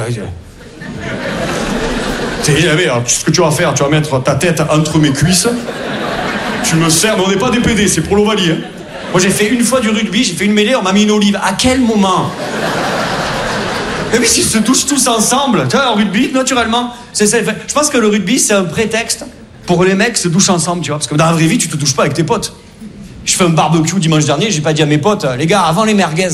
alors, ce que tu vas faire, tu vas mettre ta tête entre mes cuisses. Tu me sers, mais on n'est pas des PD, c'est pour l'Ovalie. Hein. Moi, j'ai fait une fois du rugby, j'ai fait une mêlée, on m'a mis une olive. À quel moment? Et puis, s'ils se touchent tous ensemble, tu vois, en rugby, naturellement. Je pense que le rugby, c'est un prétexte pour que les mecs se douchent ensemble, tu vois. Parce que dans la vraie vie, tu te douches pas avec tes potes. Je fais un barbecue dimanche dernier, j'ai pas dit à mes potes, les gars, avant les merguez.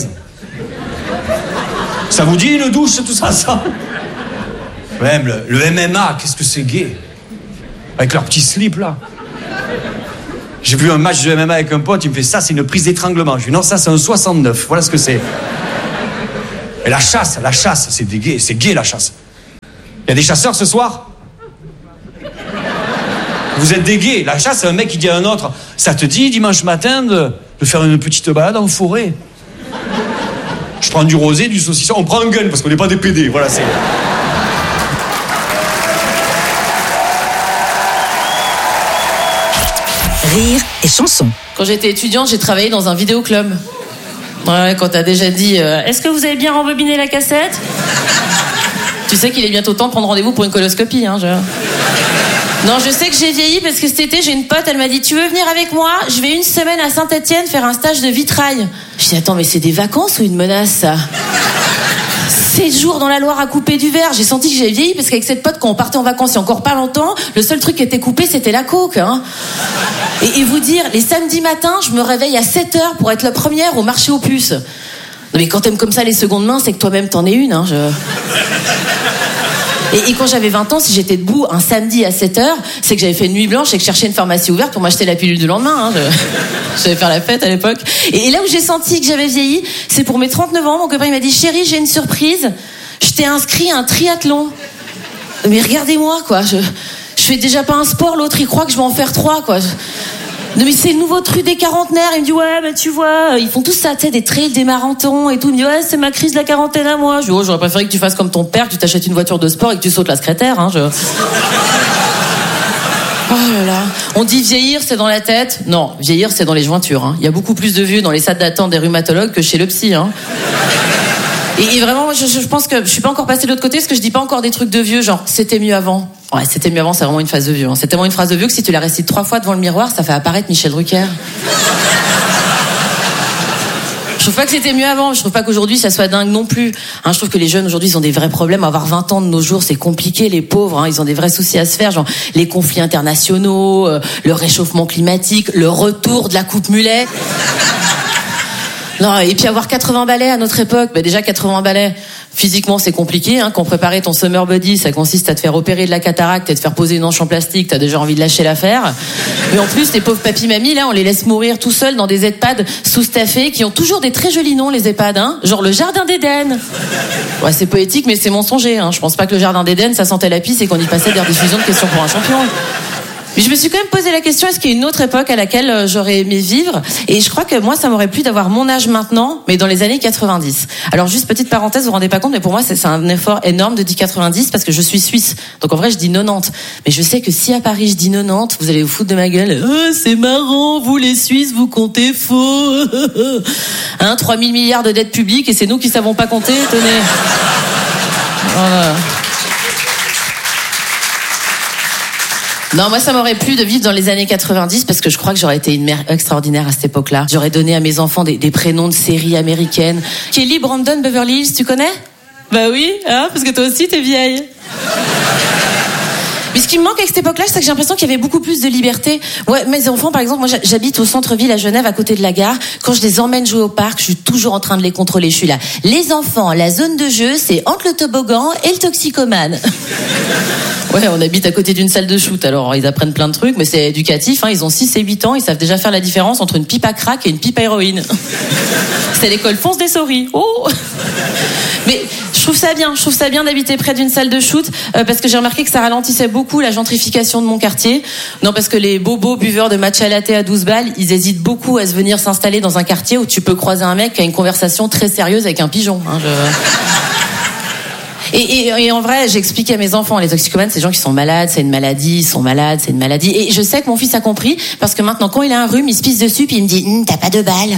Ça vous dit une douche, tout ça ensemble? Même le MMA, qu'est-ce que c'est gay? Avec leur petit slip, là. J'ai vu un match de MMA avec un pote, il me fait ça, c'est une prise d'étranglement. Je lui dis non, ça, c'est un 69. Voilà ce que c'est. Et Et la chasse, c'est des gays, c'est gay la chasse. Il y a des chasseurs ce soir? Vous êtes des gays. La chasse, c'est un mec qui dit à un autre, ça te dit dimanche matin de faire une petite balade en forêt? Je prends du rosé, du saucisson, on prend un gun parce qu'on n'est pas des PD, voilà, c'est... Rire et chanson. Quand j'étais étudiante, j'ai travaillé dans un vidéoclub. Ouais, quand t'as déjà dit est-ce que vous avez bien rembobiné la cassette? Tu sais qu'il est bientôt temps de prendre rendez-vous pour une coloscopie, hein, Non, je sais que j'ai vieilli parce que cet été, j'ai une pote, elle m'a dit tu veux venir avec moi? Je vais une semaine à Saint-Etienne faire un stage de vitrail. Je dis attends, mais c'est des vacances ou une menace, ça? 7 jours dans la Loire à couper du verre. J'ai senti que j'avais vieilli parce qu'avec cette pote, quand on partait en vacances il y a encore pas longtemps, le seul truc qui était coupé, c'était la coke, hein. Et vous dire, les samedis matins, je me réveille à 7h pour être la première au marché aux puces. Non mais quand t'aimes comme ça les secondes mains, c'est que toi-même t'en es une, hein. Et quand j'avais 20 ans, si j'étais debout un samedi à 7h, c'est que j'avais fait une nuit blanche et que je cherchais une pharmacie ouverte pour m'acheter la pilule du lendemain, hein. J'allais faire la fête à l'époque. Et là où j'ai senti que j'avais vieilli, c'est pour mes 39 ans, mon copain il m'a dit chérie, j'ai une surprise, je t'ai inscrit à un triathlon. Mais regardez-moi, quoi, je fais déjà pas un sport, l'autre il croit que je vais en faire 3, quoi. Non mais c'est le nouveau truc des quarantenaires. Il me dit ouais mais tu vois, ils font tout ça, tu sais, des trails, des marathons et tout. Il me dit ouais c'est ma crise de la quarantaine à moi. Je dis oh j'aurais préféré que tu fasses comme ton père, que tu t'achètes une voiture de sport et que tu sautes la secrétaire, hein. Oh là là. On dit vieillir c'est dans la tête. Non, vieillir c'est dans les jointures, hein. Il y a beaucoup plus de vieux dans les salles d'attente des rhumatologues que chez le psy, hein. Et vraiment, je pense que je suis pas encore passée de l'autre côté parce que je dis pas encore des trucs de vieux, genre c'était mieux avant. Ouais, c'était mieux avant, c'est vraiment une phrase de vieux, hein. C'est tellement une phrase de vieux que si tu la récites 3 fois devant le miroir, ça fait apparaître Michel Drucker. Je trouve pas que c'était mieux avant, je trouve pas qu'aujourd'hui ça soit dingue non plus, hein. Je trouve que les jeunes aujourd'hui ils ont des vrais problèmes. Avoir 20 ans de nos jours c'est compliqué, les pauvres, hein. Ils ont des vrais soucis à se faire, genre les conflits internationaux, le réchauffement climatique, le retour de la coupe mulet. Non, et puis avoir 80 balais à notre époque, bah déjà 80 balais, physiquement c'est compliqué, hein. Quand préparer ton summer body, ça consiste à te faire opérer de la cataracte et te faire poser une hanche en plastique, t'as déjà envie de lâcher l'affaire. Mais en plus, les pauvres papy-mamies, là, on les laisse mourir tout seuls dans des EHPAD sous-staffés qui ont toujours des très jolis noms, les EHPAD, hein. Genre le Jardin d'Éden. Ouais, c'est poétique, mais c'est mensonger, hein. Je pense pas que le Jardin d'Éden, ça sentait la pisse et qu'on y passait des rediffusions de questions pour un champion. Mais je me suis quand même posé la question, est-ce qu'il y a une autre époque à laquelle j'aurais aimé vivre? Et je crois que moi, ça m'aurait plu d'avoir mon âge maintenant, mais dans les années 90. Alors juste petite parenthèse, vous vous rendez pas compte, mais pour moi, c'est un effort énorme de dire 90 parce que je suis suisse. Donc en vrai, je dis 90. Mais je sais que si à Paris, je dis 90, vous allez vous foutre de ma gueule. Oh, c'est marrant, vous les Suisses, vous comptez faux. Hein, 3 000 milliards de dettes publiques et c'est nous qui savons pas compter, tenez. Voilà. Non, moi, ça m'aurait plu de vivre dans les années 90 parce que je crois que j'aurais été une mère extraordinaire à cette époque-là. J'aurais donné à mes enfants des prénoms de séries américaines. Kelly, Brandon, Beverly Hills, tu connais? Bah oui, hein, parce que toi aussi, t'es vieille. Mais ce qui me manque avec cette époque-là, c'est que j'ai l'impression qu'il y avait beaucoup plus de liberté. Ouais, mes enfants, par exemple, moi, j'habite au centre-ville à Genève, à côté de la gare. Quand je les emmène jouer au parc, je suis toujours en train de les contrôler. Je suis là. Les enfants, la zone de jeu, c'est entre le toboggan et le toxicomane. Ouais, on habite à côté d'une salle de shoot, alors ils apprennent plein de trucs, mais c'est éducatif, hein. Ils ont 6 et 8 ans, ils savent déjà faire la différence entre une pipe à crack et une pipe à héroïne. C'est l'école Fonce des Souris. Oh. Mais je trouve ça bien d'habiter près d'une salle de shoot, parce que j'ai remarqué que ça ralentissait beaucoup la gentrification de mon quartier. Non, parce que les bobos buveurs de matcha latte à 12 balles, ils hésitent beaucoup à se venir s'installer dans un quartier où tu peux croiser un mec qui a une conversation très sérieuse avec un pigeon, hein. Et en vrai, j'explique à mes enfants, les toxicomanes, c'est des gens qui sont malades, c'est une maladie, ils sont malades, c'est une maladie. Et je sais que mon fils a compris, parce que maintenant, quand il a un rhume, il se pisse dessus, puis il me dit, t'as pas de balle.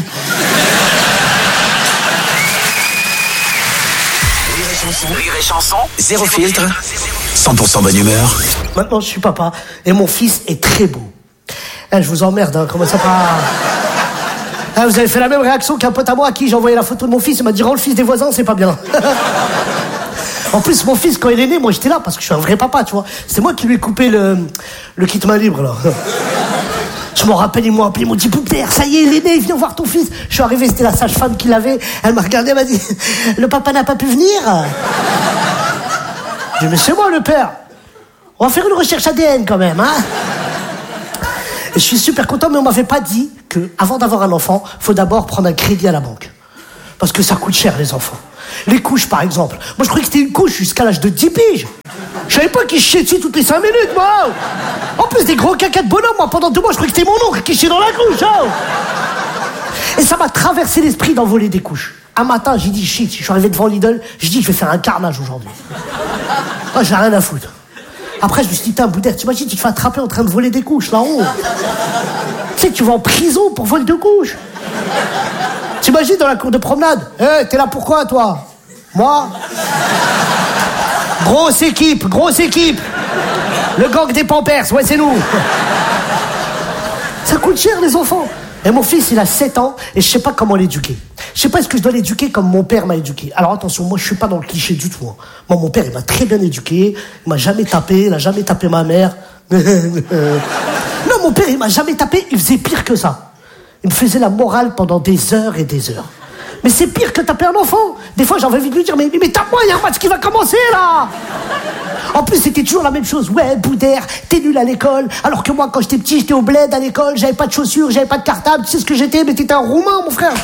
Rire et chanson, zéro filtre, 100% bonne humeur. Maintenant, je suis papa, et mon fils est très beau. Je vous emmerde, hein, comment ça va? Vous avez fait la même réaction qu'un pote à moi à qui j'ai envoyé la photo de mon fils, il m'a dit, rends le fils des voisins, c'est pas bien. En plus, mon fils, quand il est né, moi j'étais là parce que je suis un vrai papa, tu vois. C'est moi qui lui ai coupé le kit main libre, là. Je m'en rappelle, ils m'ont appelé, ils m'ont dit, Poupère, ça y est, il est né, viens voir ton fils. Je suis arrivé, c'était la sage-femme qui l'avait. Elle m'a regardé, elle m'a dit, le papa n'a pas pu venir. J'ai dit, mais c'est moi le père. On va faire une recherche ADN quand même, hein. Et je suis super content, mais on m'avait pas dit que avant d'avoir un enfant, faut d'abord prendre un crédit à la banque. Parce que ça coûte cher, les enfants. Les couches, par exemple. Moi, je croyais que c'était une couche jusqu'à l'âge de 10 piges. Je savais pas qu'il chiait dessus toutes les 5 minutes, moi. En plus, des gros caca de bonhomme, moi, pendant 2 mois, je croyais que c'était mon oncle qui chiait dans la couche. Hein. Et ça m'a traversé l'esprit d'envoler des couches. Un matin, j'ai dit, shit, je suis arrivé devant Lidl, j'ai dit, je vais faire un carnage aujourd'hui. Moi, j'ai rien à foutre. Après, je me suis dit, putain, Boudère, t'imagines, tu te fais attraper en train de voler des couches, là-haut. Tu sais, tu vas en prison pour vol de couches. T'imagines dans la cour de promenade. Hey, t'es là pourquoi, toi? Moi? Grosse équipe. Le gang des Pampers, ouais, c'est nous. Ça coûte cher, les enfants. Et mon fils, il a 7 ans, et je sais pas comment l'éduquer. Je sais pas est-ce que je dois l'éduquer comme mon père m'a éduqué. Alors attention, moi je suis pas dans le cliché du tout. Hein. Moi, mon père, il m'a très bien éduqué, il m'a jamais tapé, il a jamais tapé ma mère. Non, mon père, il m'a jamais tapé, il faisait pire que ça. Il me faisait la morale pendant des heures et des heures. Mais c'est pire que taper un enfant. Des fois, j'avais envie de lui dire, mais tape-moi, il y a un match qui va commencer, là. En plus, c'était toujours la même chose. Ouais, Boudère, t'es nul à l'école. Alors que moi, quand j'étais petit, j'étais au bled à l'école, j'avais pas de chaussures, j'avais pas de cartable. Tu sais ce que j'étais? Mais t'étais un Roumain, mon frère.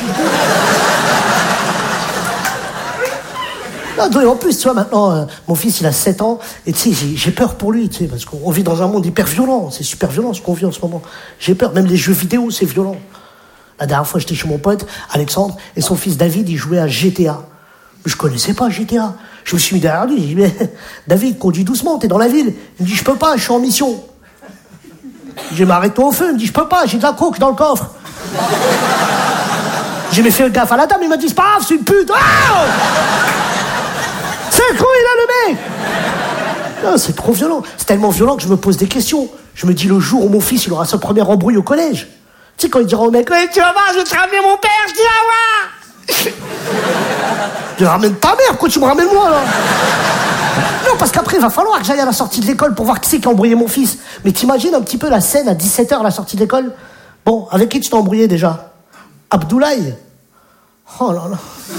En plus, tu vois, maintenant, mon fils, il a 7 ans, et tu sais, j'ai peur pour lui, tu sais, parce qu'on vit dans un monde hyper violent. C'est super violent ce qu'on vit en ce moment. J'ai peur. Même les jeux vidéo, c'est violent. La dernière fois, j'étais chez mon pote, Alexandre, et son fils David, il jouait à GTA. Je connaissais pas GTA. Je me suis mis derrière lui, j'ai dit, mais David, conduis doucement, t'es dans la ville. Il me dit, je peux pas, je suis en mission. J'ai dit, arrête-toi au feu. Il me dit, je peux pas, j'ai de la coke dans le coffre. J'ai mis fait gaffe à la dame, il m'a dit, c'est pas grave, c'est une pute. Ah, c'est un con, il a le mec. Non, c'est trop violent. C'est tellement violent que je me pose des questions. Je me dis, le jour où mon fils, il aura sa première embrouille au collège. Tu sais, quand il dira au mec, ouais, tu vas voir, je vais te ramener mon père, je dis, ah ouais. Je ramène ta mère, pourquoi tu me ramènes moi, là? Non, parce qu'après, il va falloir que j'aille à la sortie de l'école pour voir qui c'est qui a embrouillé mon fils. Mais t'imagines un petit peu la scène à 17h à la sortie de l'école? Bon, avec qui tu t'es embrouillé déjà? Abdoulaye? Oh là là.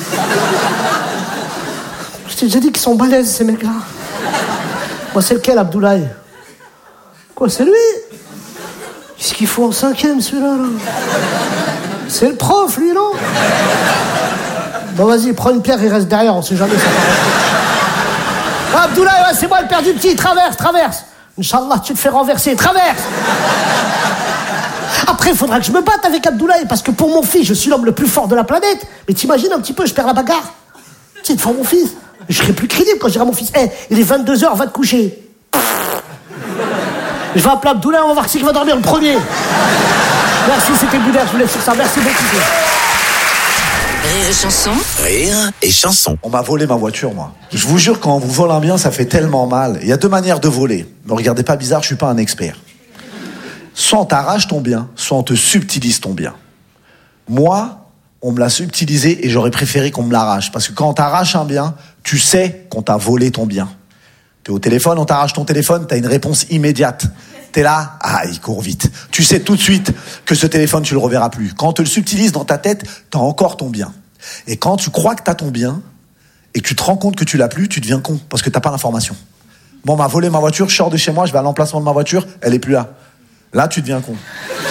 Je t'ai déjà dit qu'ils sont balèzes, ces mecs-là. Moi, c'est lequel, Abdoulaye? Quoi, c'est lui? Qu'est-ce qu'il faut en 5e, celui-là, là? C'est le prof, lui, non? Bon, vas-y, prends une pierre, il reste derrière, on sait jamais ça. Ah, Abdoulaye, ouais, c'est moi le père du petit, traverse. Inch'Allah, tu te fais renverser, traverse. Après, il faudra que je me batte avec Abdoulaye, parce que pour mon fils, je suis l'homme le plus fort de la planète. Mais t'imagines un petit peu, je perds la bagarre. Tu sais, devant mon fils. Je serai plus crédible quand je dirai à mon fils, hey, il est 22h, va te coucher. Je vais appeler Abdoulaye, on va voir qui va dormir le premier. Merci, c'était Boudère, je vous laisse sur ça. Merci beaucoup. Rire et chanson. Rire et chanson. On m'a volé ma voiture, moi. Je vous jure, quand on vous vole un bien, ça fait tellement mal. Il y a 2 manières de voler. Me regardez pas bizarre, je suis pas un expert. Soit on t'arrache ton bien, soit on te subtilise ton bien. Moi, on me l'a subtilisé et j'aurais préféré qu'on me l'arrache. Parce que quand on t'arrache un bien, tu sais qu'on t'a volé ton bien. T'es au téléphone, on t'arrache ton téléphone, t'as une réponse immédiate. T'es là, il court vite. Tu sais tout de suite que ce téléphone, tu le reverras plus. Quand on te le subtilise dans ta tête, t'as encore ton bien. Et quand tu crois que t'as ton bien, et que tu te rends compte que tu l'as plus, tu deviens con, parce que t'as pas l'information. Bon, on m'a volé ma voiture, je sors de chez moi, je vais à l'emplacement de ma voiture, elle est plus là. Là, tu deviens con.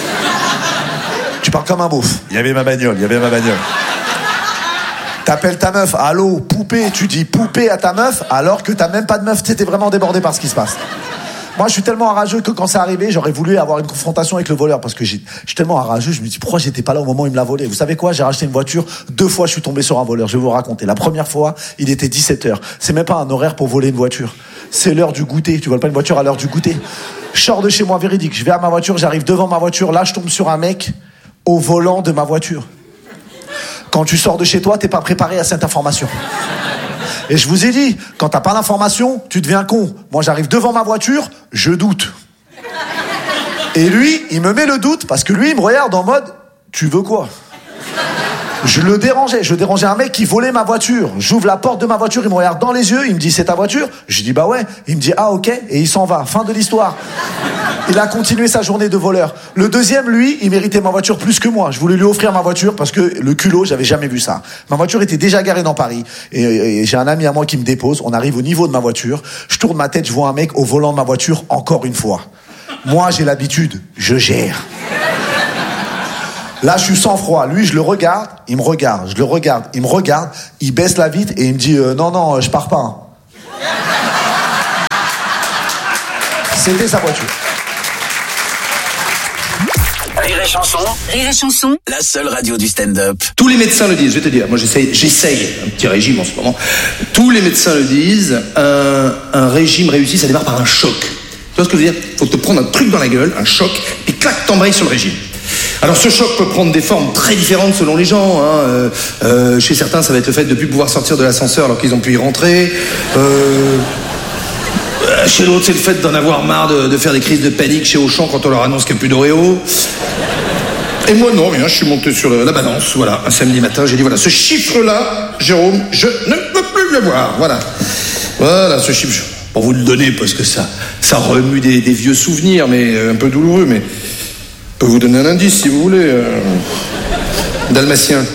Tu parles comme un beauf. Il y avait ma bagnole. T'appelles ta meuf, allô, poupée, tu dis poupée à ta meuf, alors que t'as même pas de meuf, t'es vraiment débordé par ce qui se passe. Moi, je suis tellement enrageux que quand c'est arrivé, j'aurais voulu avoir une confrontation avec le voleur, parce que je suis tellement enrageux, je me dis, pourquoi j'étais pas là au moment où il me l'a volé? Vous savez quoi? J'ai racheté une voiture, 2 fois je suis tombé sur un voleur, je vais vous raconter. La première fois, il était 17h. C'est même pas un horaire pour voler une voiture. C'est l'heure du goûter. Tu voles pas une voiture à l'heure du goûter. Je sors de chez moi, véridique. Je vais à ma voiture, j'arrive devant ma voiture, là, je tombe sur un mec au volant de ma voiture. Quand tu sors de chez toi, t'es pas préparé à cette information. Et je vous ai dit, quand t'as pas l'information, tu deviens con. Moi, j'arrive devant ma voiture, je doute. Et lui, il me met le doute, parce que lui, il me regarde en mode, tu veux quoi? Je dérangeais un mec qui volait ma voiture. J'ouvre la porte de ma voiture, il me regarde dans les yeux, il me dit, c'est ta voiture? Je dis, bah ouais. Il me dit, ah ok, et il s'en va. Fin de l'histoire. Il a continué sa journée de voleur. Le deuxième, lui, il méritait ma voiture plus que moi. Je voulais lui offrir ma voiture parce que le culot, j'avais jamais vu ça. Ma voiture était déjà garée dans Paris. Et j'ai un ami à moi qui me dépose. On arrive au niveau de ma voiture. Je tourne ma tête, je vois un mec au volant de ma voiture encore une fois. Moi, j'ai l'habitude. Je gère. Là, je suis sans froid. Lui, je le regarde, il me regarde. Je le regarde, il me regarde. Il baisse la vitre et il me dit non, je pars pas. Hein. C'était sa voiture. Rire et chanson. Rire et chanson. La seule radio du stand-up. Tous les médecins le disent, je vais te dire. Moi, j'essaye un petit régime en ce moment. Tous les médecins le disent. Un régime réussi, ça démarre par un choc. Tu vois ce que je veux dire? Faut te prendre un truc dans la gueule, un choc, puis clac, t'embrayes sur le régime. Alors ce choc peut prendre des formes très différentes selon les gens. Hein. Chez certains, ça va être le fait de ne plus pouvoir sortir de l'ascenseur alors qu'ils ont pu y rentrer. Chez l'autre, c'est le fait d'en avoir marre de faire des crises de panique chez Auchan quand on leur annonce qu'il n'y a plus d'Oreo. Et moi, non, rien, je suis monté sur la balance, voilà, un samedi matin, j'ai dit, voilà, ce chiffre-là, Jérôme, je ne peux plus le voir, voilà. Voilà, ce chiffre, pour vous le donner, parce que ça remue des vieux souvenirs, mais un peu douloureux, mais je peux vous donner un indice, si vous voulez. Dalmatien.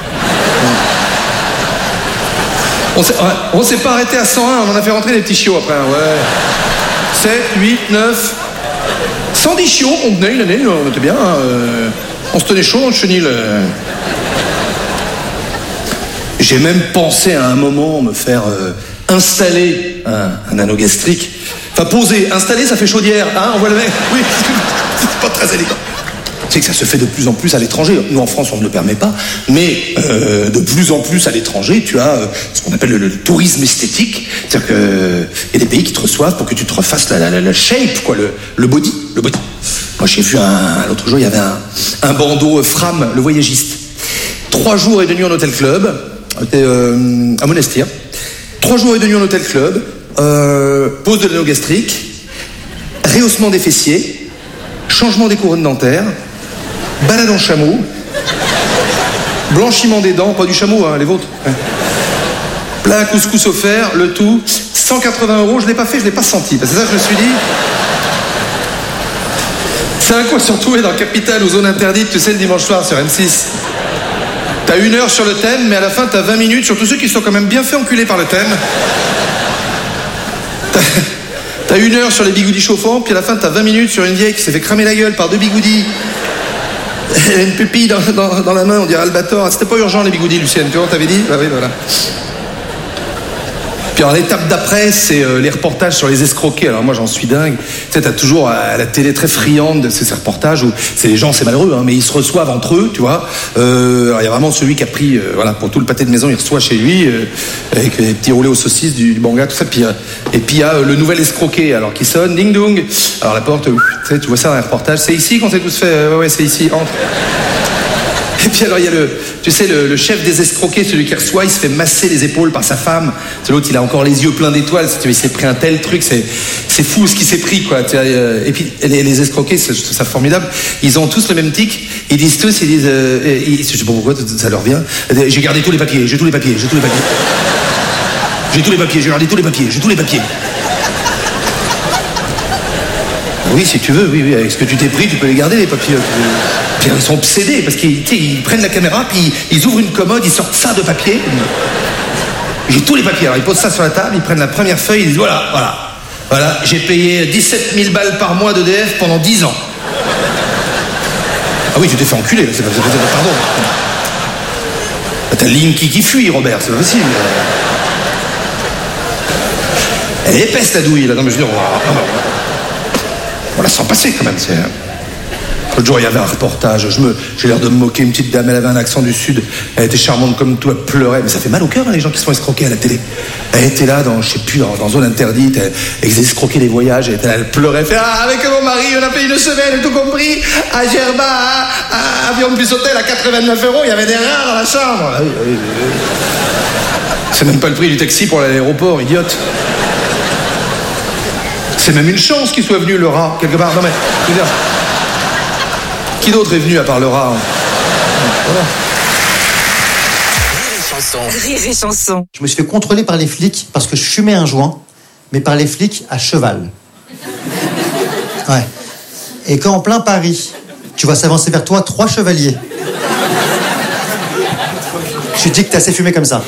On s'est pas arrêté à 101, on en a fait rentrer des petits chiots après, ouais. 7, 8, 9... 110 chiots qu'on tenait une année, on était bien. On se tenait chaud dans le chenil. J'ai même pensé à un moment me faire installer un anneau gastrique. Enfin, poser, installer, ça fait chaudière. Hein, on voit le mec. Oui, c'est pas très élégant. C'est que ça se fait de plus en plus à l'étranger. Nous, en France, on ne le permet pas. Mais de plus en plus à l'étranger, tu as ce qu'on appelle le tourisme esthétique. C'est-à-dire qu'il y a des pays qui te reçoivent pour que tu te refasses la shape, quoi, le body. Moi, j'ai vu l'autre jour, il y avait un bandeau Fram, le voyagiste. 3 jours et 2 nuits en hôtel club. C'était à Monastir. 3 jours et 2 nuits en hôtel club. Pose de l'anneau gastrique. Rehaussement des fessiers. Changement des couronnes dentaires. Balade en chameau. Blanchiment des dents, pas du chameau, hein, les vôtres. Plat à couscous offert, le tout. 180 €, je l'ai pas fait, je l'ai pas senti. C'est ça que je me suis dit. C'est un quoi se retrouver dans Capital ou Zone Interdite, tu sais, le dimanche soir sur M6. T'as 1 heure sur le thème, mais à la fin, t'as 20 minutes sur tous ceux qui sont quand même bien fait enculer par le thème. T'as 1 heure sur les bigoudis chauffants, puis à la fin, t'as 20 minutes sur une vieille qui s'est fait cramer la gueule par 2 bigoudis. Elle a une pupille dans la main, on dirait Albator. C'était pas urgent, les bigoudis, Lucienne, tu vois, on t'avait dit? Bah oui, voilà. Puis alors l'étape d'après, c'est les reportages sur les escroqués. Alors moi j'en suis dingue. Tu sais, t'as toujours à la télé très friande de ces reportages où c'est les gens, c'est malheureux, hein, mais ils se reçoivent entre eux, tu vois. Alors il y a vraiment celui qui a pris, voilà, pour tout le pâté de maison, il reçoit chez lui avec les petits roulés aux saucisses, du banga, tout ça. Puis, et puis il y a le nouvel escroqué, alors qui sonne, ding dong. Alors la porte, tu vois ça dans les reportages. C'est ici qu'on s'est tous fait. Ouais, c'est ici. Entre. Et puis alors il y a le chef des escroqués, celui qui reçoit, il se fait masser les épaules par sa femme. L'autre, il a encore les yeux pleins d'étoiles. Si tu veux, il s'est pris un tel truc, c'est fou ce qu'il s'est pris, quoi. Et puis les escroqués, je trouve ça formidable. Ils ont tous le même tic. Ils disent tous, je sais pas pourquoi ça leur vient. J'ai gardé tous les papiers, j'ai tous les papiers. J'ai gardé tous les papiers. Oui, si tu veux, oui, avec ce que tu t'es pris, tu peux les garder, les papiers. Puis ils sont obsédés, parce qu'ils prennent la caméra, puis ils ouvrent une commode, ils sortent ça de papier. J'ai tous les papiers, alors ils posent ça sur la table, ils prennent la première feuille, ils disent voilà, j'ai payé 17 000 balles par mois d'EDF pendant 10 ans. Ah oui, tu t'es fait enculer, c'est pas pardon. T'as Linky qui fuit, Robert, c'est pas possible. Elle est épaisse, la douille, là, non mais je veux dire, on la sent passer quand même, c'est... L'autre jour, il y avait un reportage, j'ai l'air de me moquer, une petite dame, elle avait un accent du Sud, elle était charmante comme tout, elle pleurait, mais ça fait mal au cœur, hein, les gens qui se font escroquer à la télé. Elle était là, dans Zone Interdite, elle faisait escroquer les voyages, elle pleurait, elle fait « Ah, avec mon mari, on a payé 1 semaine, tout compris, à Gerba, à avion plus hôtel, à 89 €, il y avait des rats dans la chambre. » C'est même pas le prix du taxi pour aller à l'aéroport, idiote. C'est même une chance qu'il soit venu, le rat, quelque part. Non mais, je veux dire, qui d'autre est venu à part le rat? Voilà. Rire et chanson. Je me suis fait contrôler par les flics parce que je fumais un joint, mais par les flics à cheval. Ouais. Et quand en plein Paris, tu vois s'avancer vers toi 3 chevaliers, je te dis que t'as assez fumé comme ça.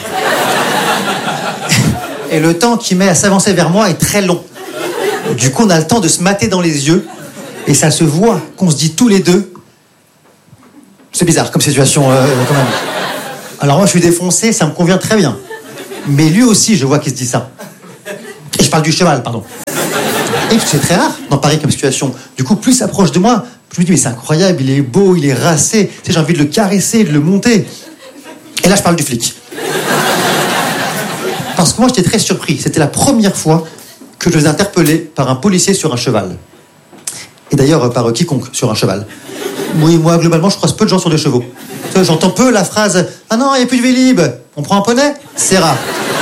Et le temps qu'il met à s'avancer vers moi est très long. Du coup, on a le temps de se mater dans les yeux et ça se voit qu'on se dit tous les deux C'est bizarre comme situation, quand même. Alors moi, je suis défoncé, ça me convient très bien. Mais lui aussi, je vois qu'il se dit ça. Et je parle du cheval, pardon. Et c'est très rare dans Paris comme situation. Du coup, plus il s'approche de moi, je me dis, mais c'est incroyable, il est beau, il est racé. Tu sais, j'ai envie de le caresser, de le monter. Et là, je parle du flic. Parce que moi, j'étais très surpris. C'était la première fois que je was interpellé par un policier sur un cheval. Et d'ailleurs, par quiconque sur un cheval. Oui, moi, globalement, je croise peu de gens sur des chevaux. Tu sais, j'entends peu la phrase « Ah non, il n'y a plus de Vélib, on prend un poney ?» C'est rare.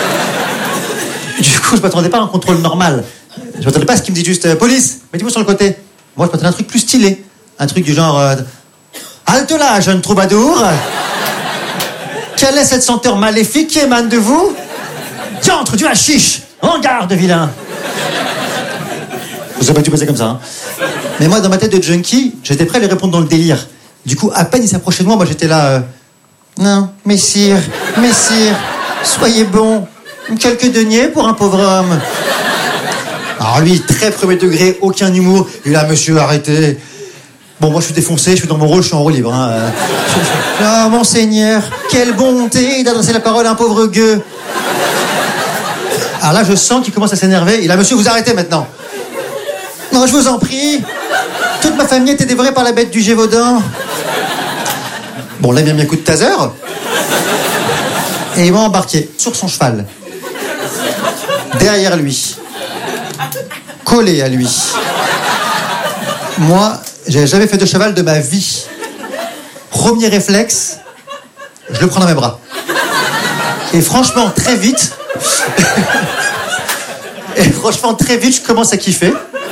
Du coup, je m'attendais pas à un contrôle normal. Je m'attendais pas à ce qu'il me dise juste « Police, mettez-vous sur le côté ». Moi, je m'attendais à un truc plus stylé. Un truc du genre « Halte là, jeune troubadour. Quelle est cette senteur maléfique qui émane de vous? Diantre du hashish. En garde, vilain !» Je sais pas dû passer comme ça. Hein. Mais moi, dans ma tête de junkie, j'étais prêt à lui répondre dans le délire. Du coup, à peine il s'approchait de moi, j'étais là... Non, messire, soyez bon. Quelques deniers pour un pauvre homme. Alors lui, très premier degré, aucun humour. Et là, monsieur, arrêtez. Bon, moi, je suis défoncé, je suis dans mon rôle, je suis en roue libre. Hein. Ah, monseigneur, quelle bonté d'adresser la parole à un pauvre gueux. Alors là, je sens qu'il commence à s'énerver. Et là, monsieur, vous arrêtez maintenant. Non, je vous en prie. Toute ma famille était dévorée par la bête du Gévaudan. Bon, là, il m'a mis un coup de taser. Et il m'a embarqué sur son cheval. Derrière lui. Collé à lui. Moi, j'avais jamais fait de cheval de ma vie. Premier réflexe, je le prends dans mes bras. Et franchement, très vite... je commence à kiffer.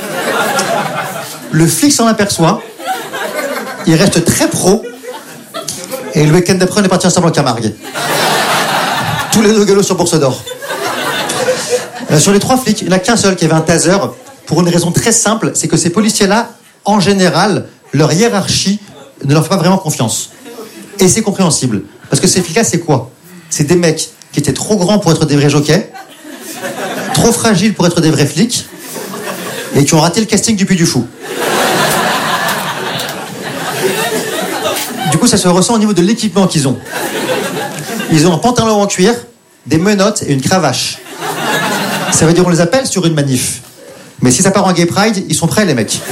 Le flic s'en aperçoit. Il reste très pro. Et le week-end d'après, on est parti ensemble en Camargue. Tous les deux galops sur Bourse d'Or. Sur les 3 flics, il n'y en a qu'un seul qui avait un taser. Pour une raison très simple, c'est que ces policiers-là, en général, leur hiérarchie ne leur fait pas vraiment confiance. Et c'est compréhensible. Parce que ces flics-là, c'est quoi? C'est des mecs qui étaient trop grands pour être des vrais jockeys, trop fragiles pour être des vrais flics, et qui ont raté le casting du Puy du Fou. Du coup, ça se ressent au niveau de l'équipement qu'ils ont. Ils ont un pantalon en cuir, des menottes et une cravache. Ça veut dire qu'on les appelle sur une manif. Mais si ça part en gay pride, ils sont prêts, les mecs.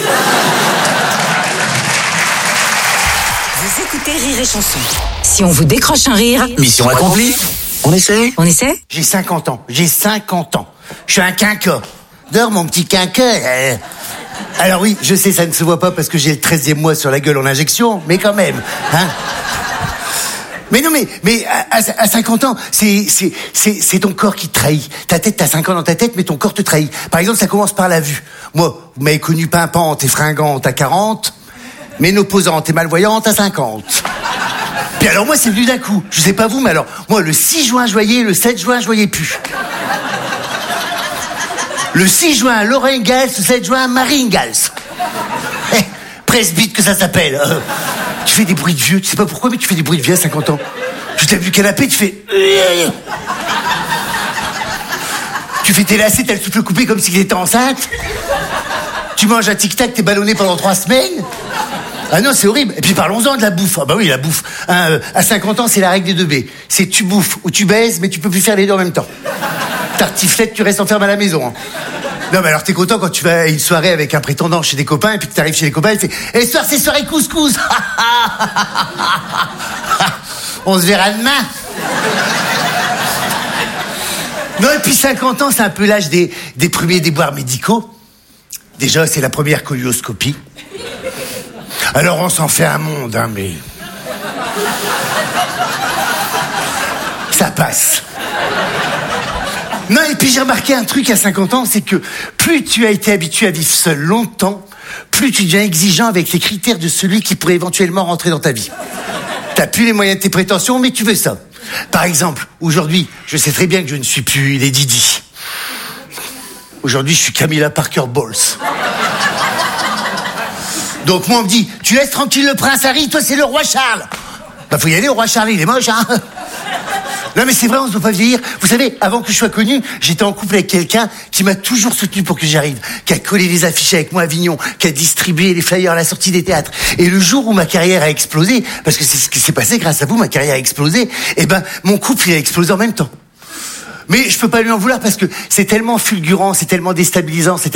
Vous écoutez Rire et Chanson. Si on vous décroche un rire... Mission accomplie. On essaie? On essaie? J'ai 50 ans. Je suis un quinquat. Dors, mon petit quinquat. Alors oui, je sais, ça ne se voit pas parce que j'ai le 13e mois sur la gueule en injection, mais quand même, hein. Mais non, mais à 50 ans, c'est ton corps qui te trahit. Ta tête, t'as 5 ans dans ta tête, mais ton corps te trahit. Par exemple, ça commence par la vue. Moi, vous m'avez connu pimpante et fringante à 40, ménopausante et malvoyante à 50. Puis alors moi, c'est venu d'un coup. Je sais pas vous, mais alors, moi, le 6 juin, je voyais, le 7 juin, je voyais plus. Le 6 juin, Laura Ingalls, le 7 juin, Marie Ingalls. Presbyte que ça s'appelle. Tu fais des bruits de vieux, tu sais pas pourquoi, mais tu fais des bruits de vieux à 50 ans. Je t'ai vu du canapé, tu fais... Tu fais tes lacets, t'as le souffle coupé comme si t'étais enceinte. Tu manges un tic-tac, t'es ballonné pendant 3 semaines. Ah non, c'est horrible. Et puis parlons-en de la bouffe. Ah bah oui, la bouffe. À 50 ans, c'est la règle des 2 B. C'est tu bouffes ou tu baises, mais tu peux plus faire les deux en même temps. Tartiflette, tu restes enfermé à la maison. Hein. Non, mais alors t'es content quand tu vas à une soirée avec un prétendant chez des copains, et puis que t'arrives chez les copains, et tu fais « Et ce soir, c'est soirée couscous !» On se verra demain. Non, et puis 50 ans, c'est un peu l'âge des premiers déboires médicaux. Déjà, c'est la première colonoscopie. Alors, on s'en fait un monde, hein, mais... Ça passe. Non, et puis j'ai remarqué un truc à 50 ans, c'est que plus tu as été habitué à vivre seul longtemps, plus tu deviens exigeant avec les critères de celui qui pourrait éventuellement rentrer dans ta vie. T'as plus les moyens de tes prétentions, mais tu veux ça. Par exemple, aujourd'hui, je sais très bien que je ne suis plus Lady Di. Aujourd'hui, je suis Camilla Parker Bowles. Donc moi, on me dit, tu laisses tranquille le prince Harry, toi c'est le roi Charles. Bah faut y aller, le roi Charles, il est moche, hein. Non mais c'est vrai, on se doit pas vieillir. Vous savez, avant que je sois connu, j'étais en couple avec quelqu'un qui m'a toujours soutenu pour que j'y arrive, qui a collé les affiches avec moi à Avignon, qui a distribué les flyers à la sortie des théâtres. Et le jour où ma carrière a explosé, parce que c'est ce qui s'est passé grâce à vous, ma carrière a explosé, eh ben mon couple il a explosé en même temps. Mais je peux pas lui en vouloir parce que c'est tellement fulgurant, c'est tellement déstabilisant, c'est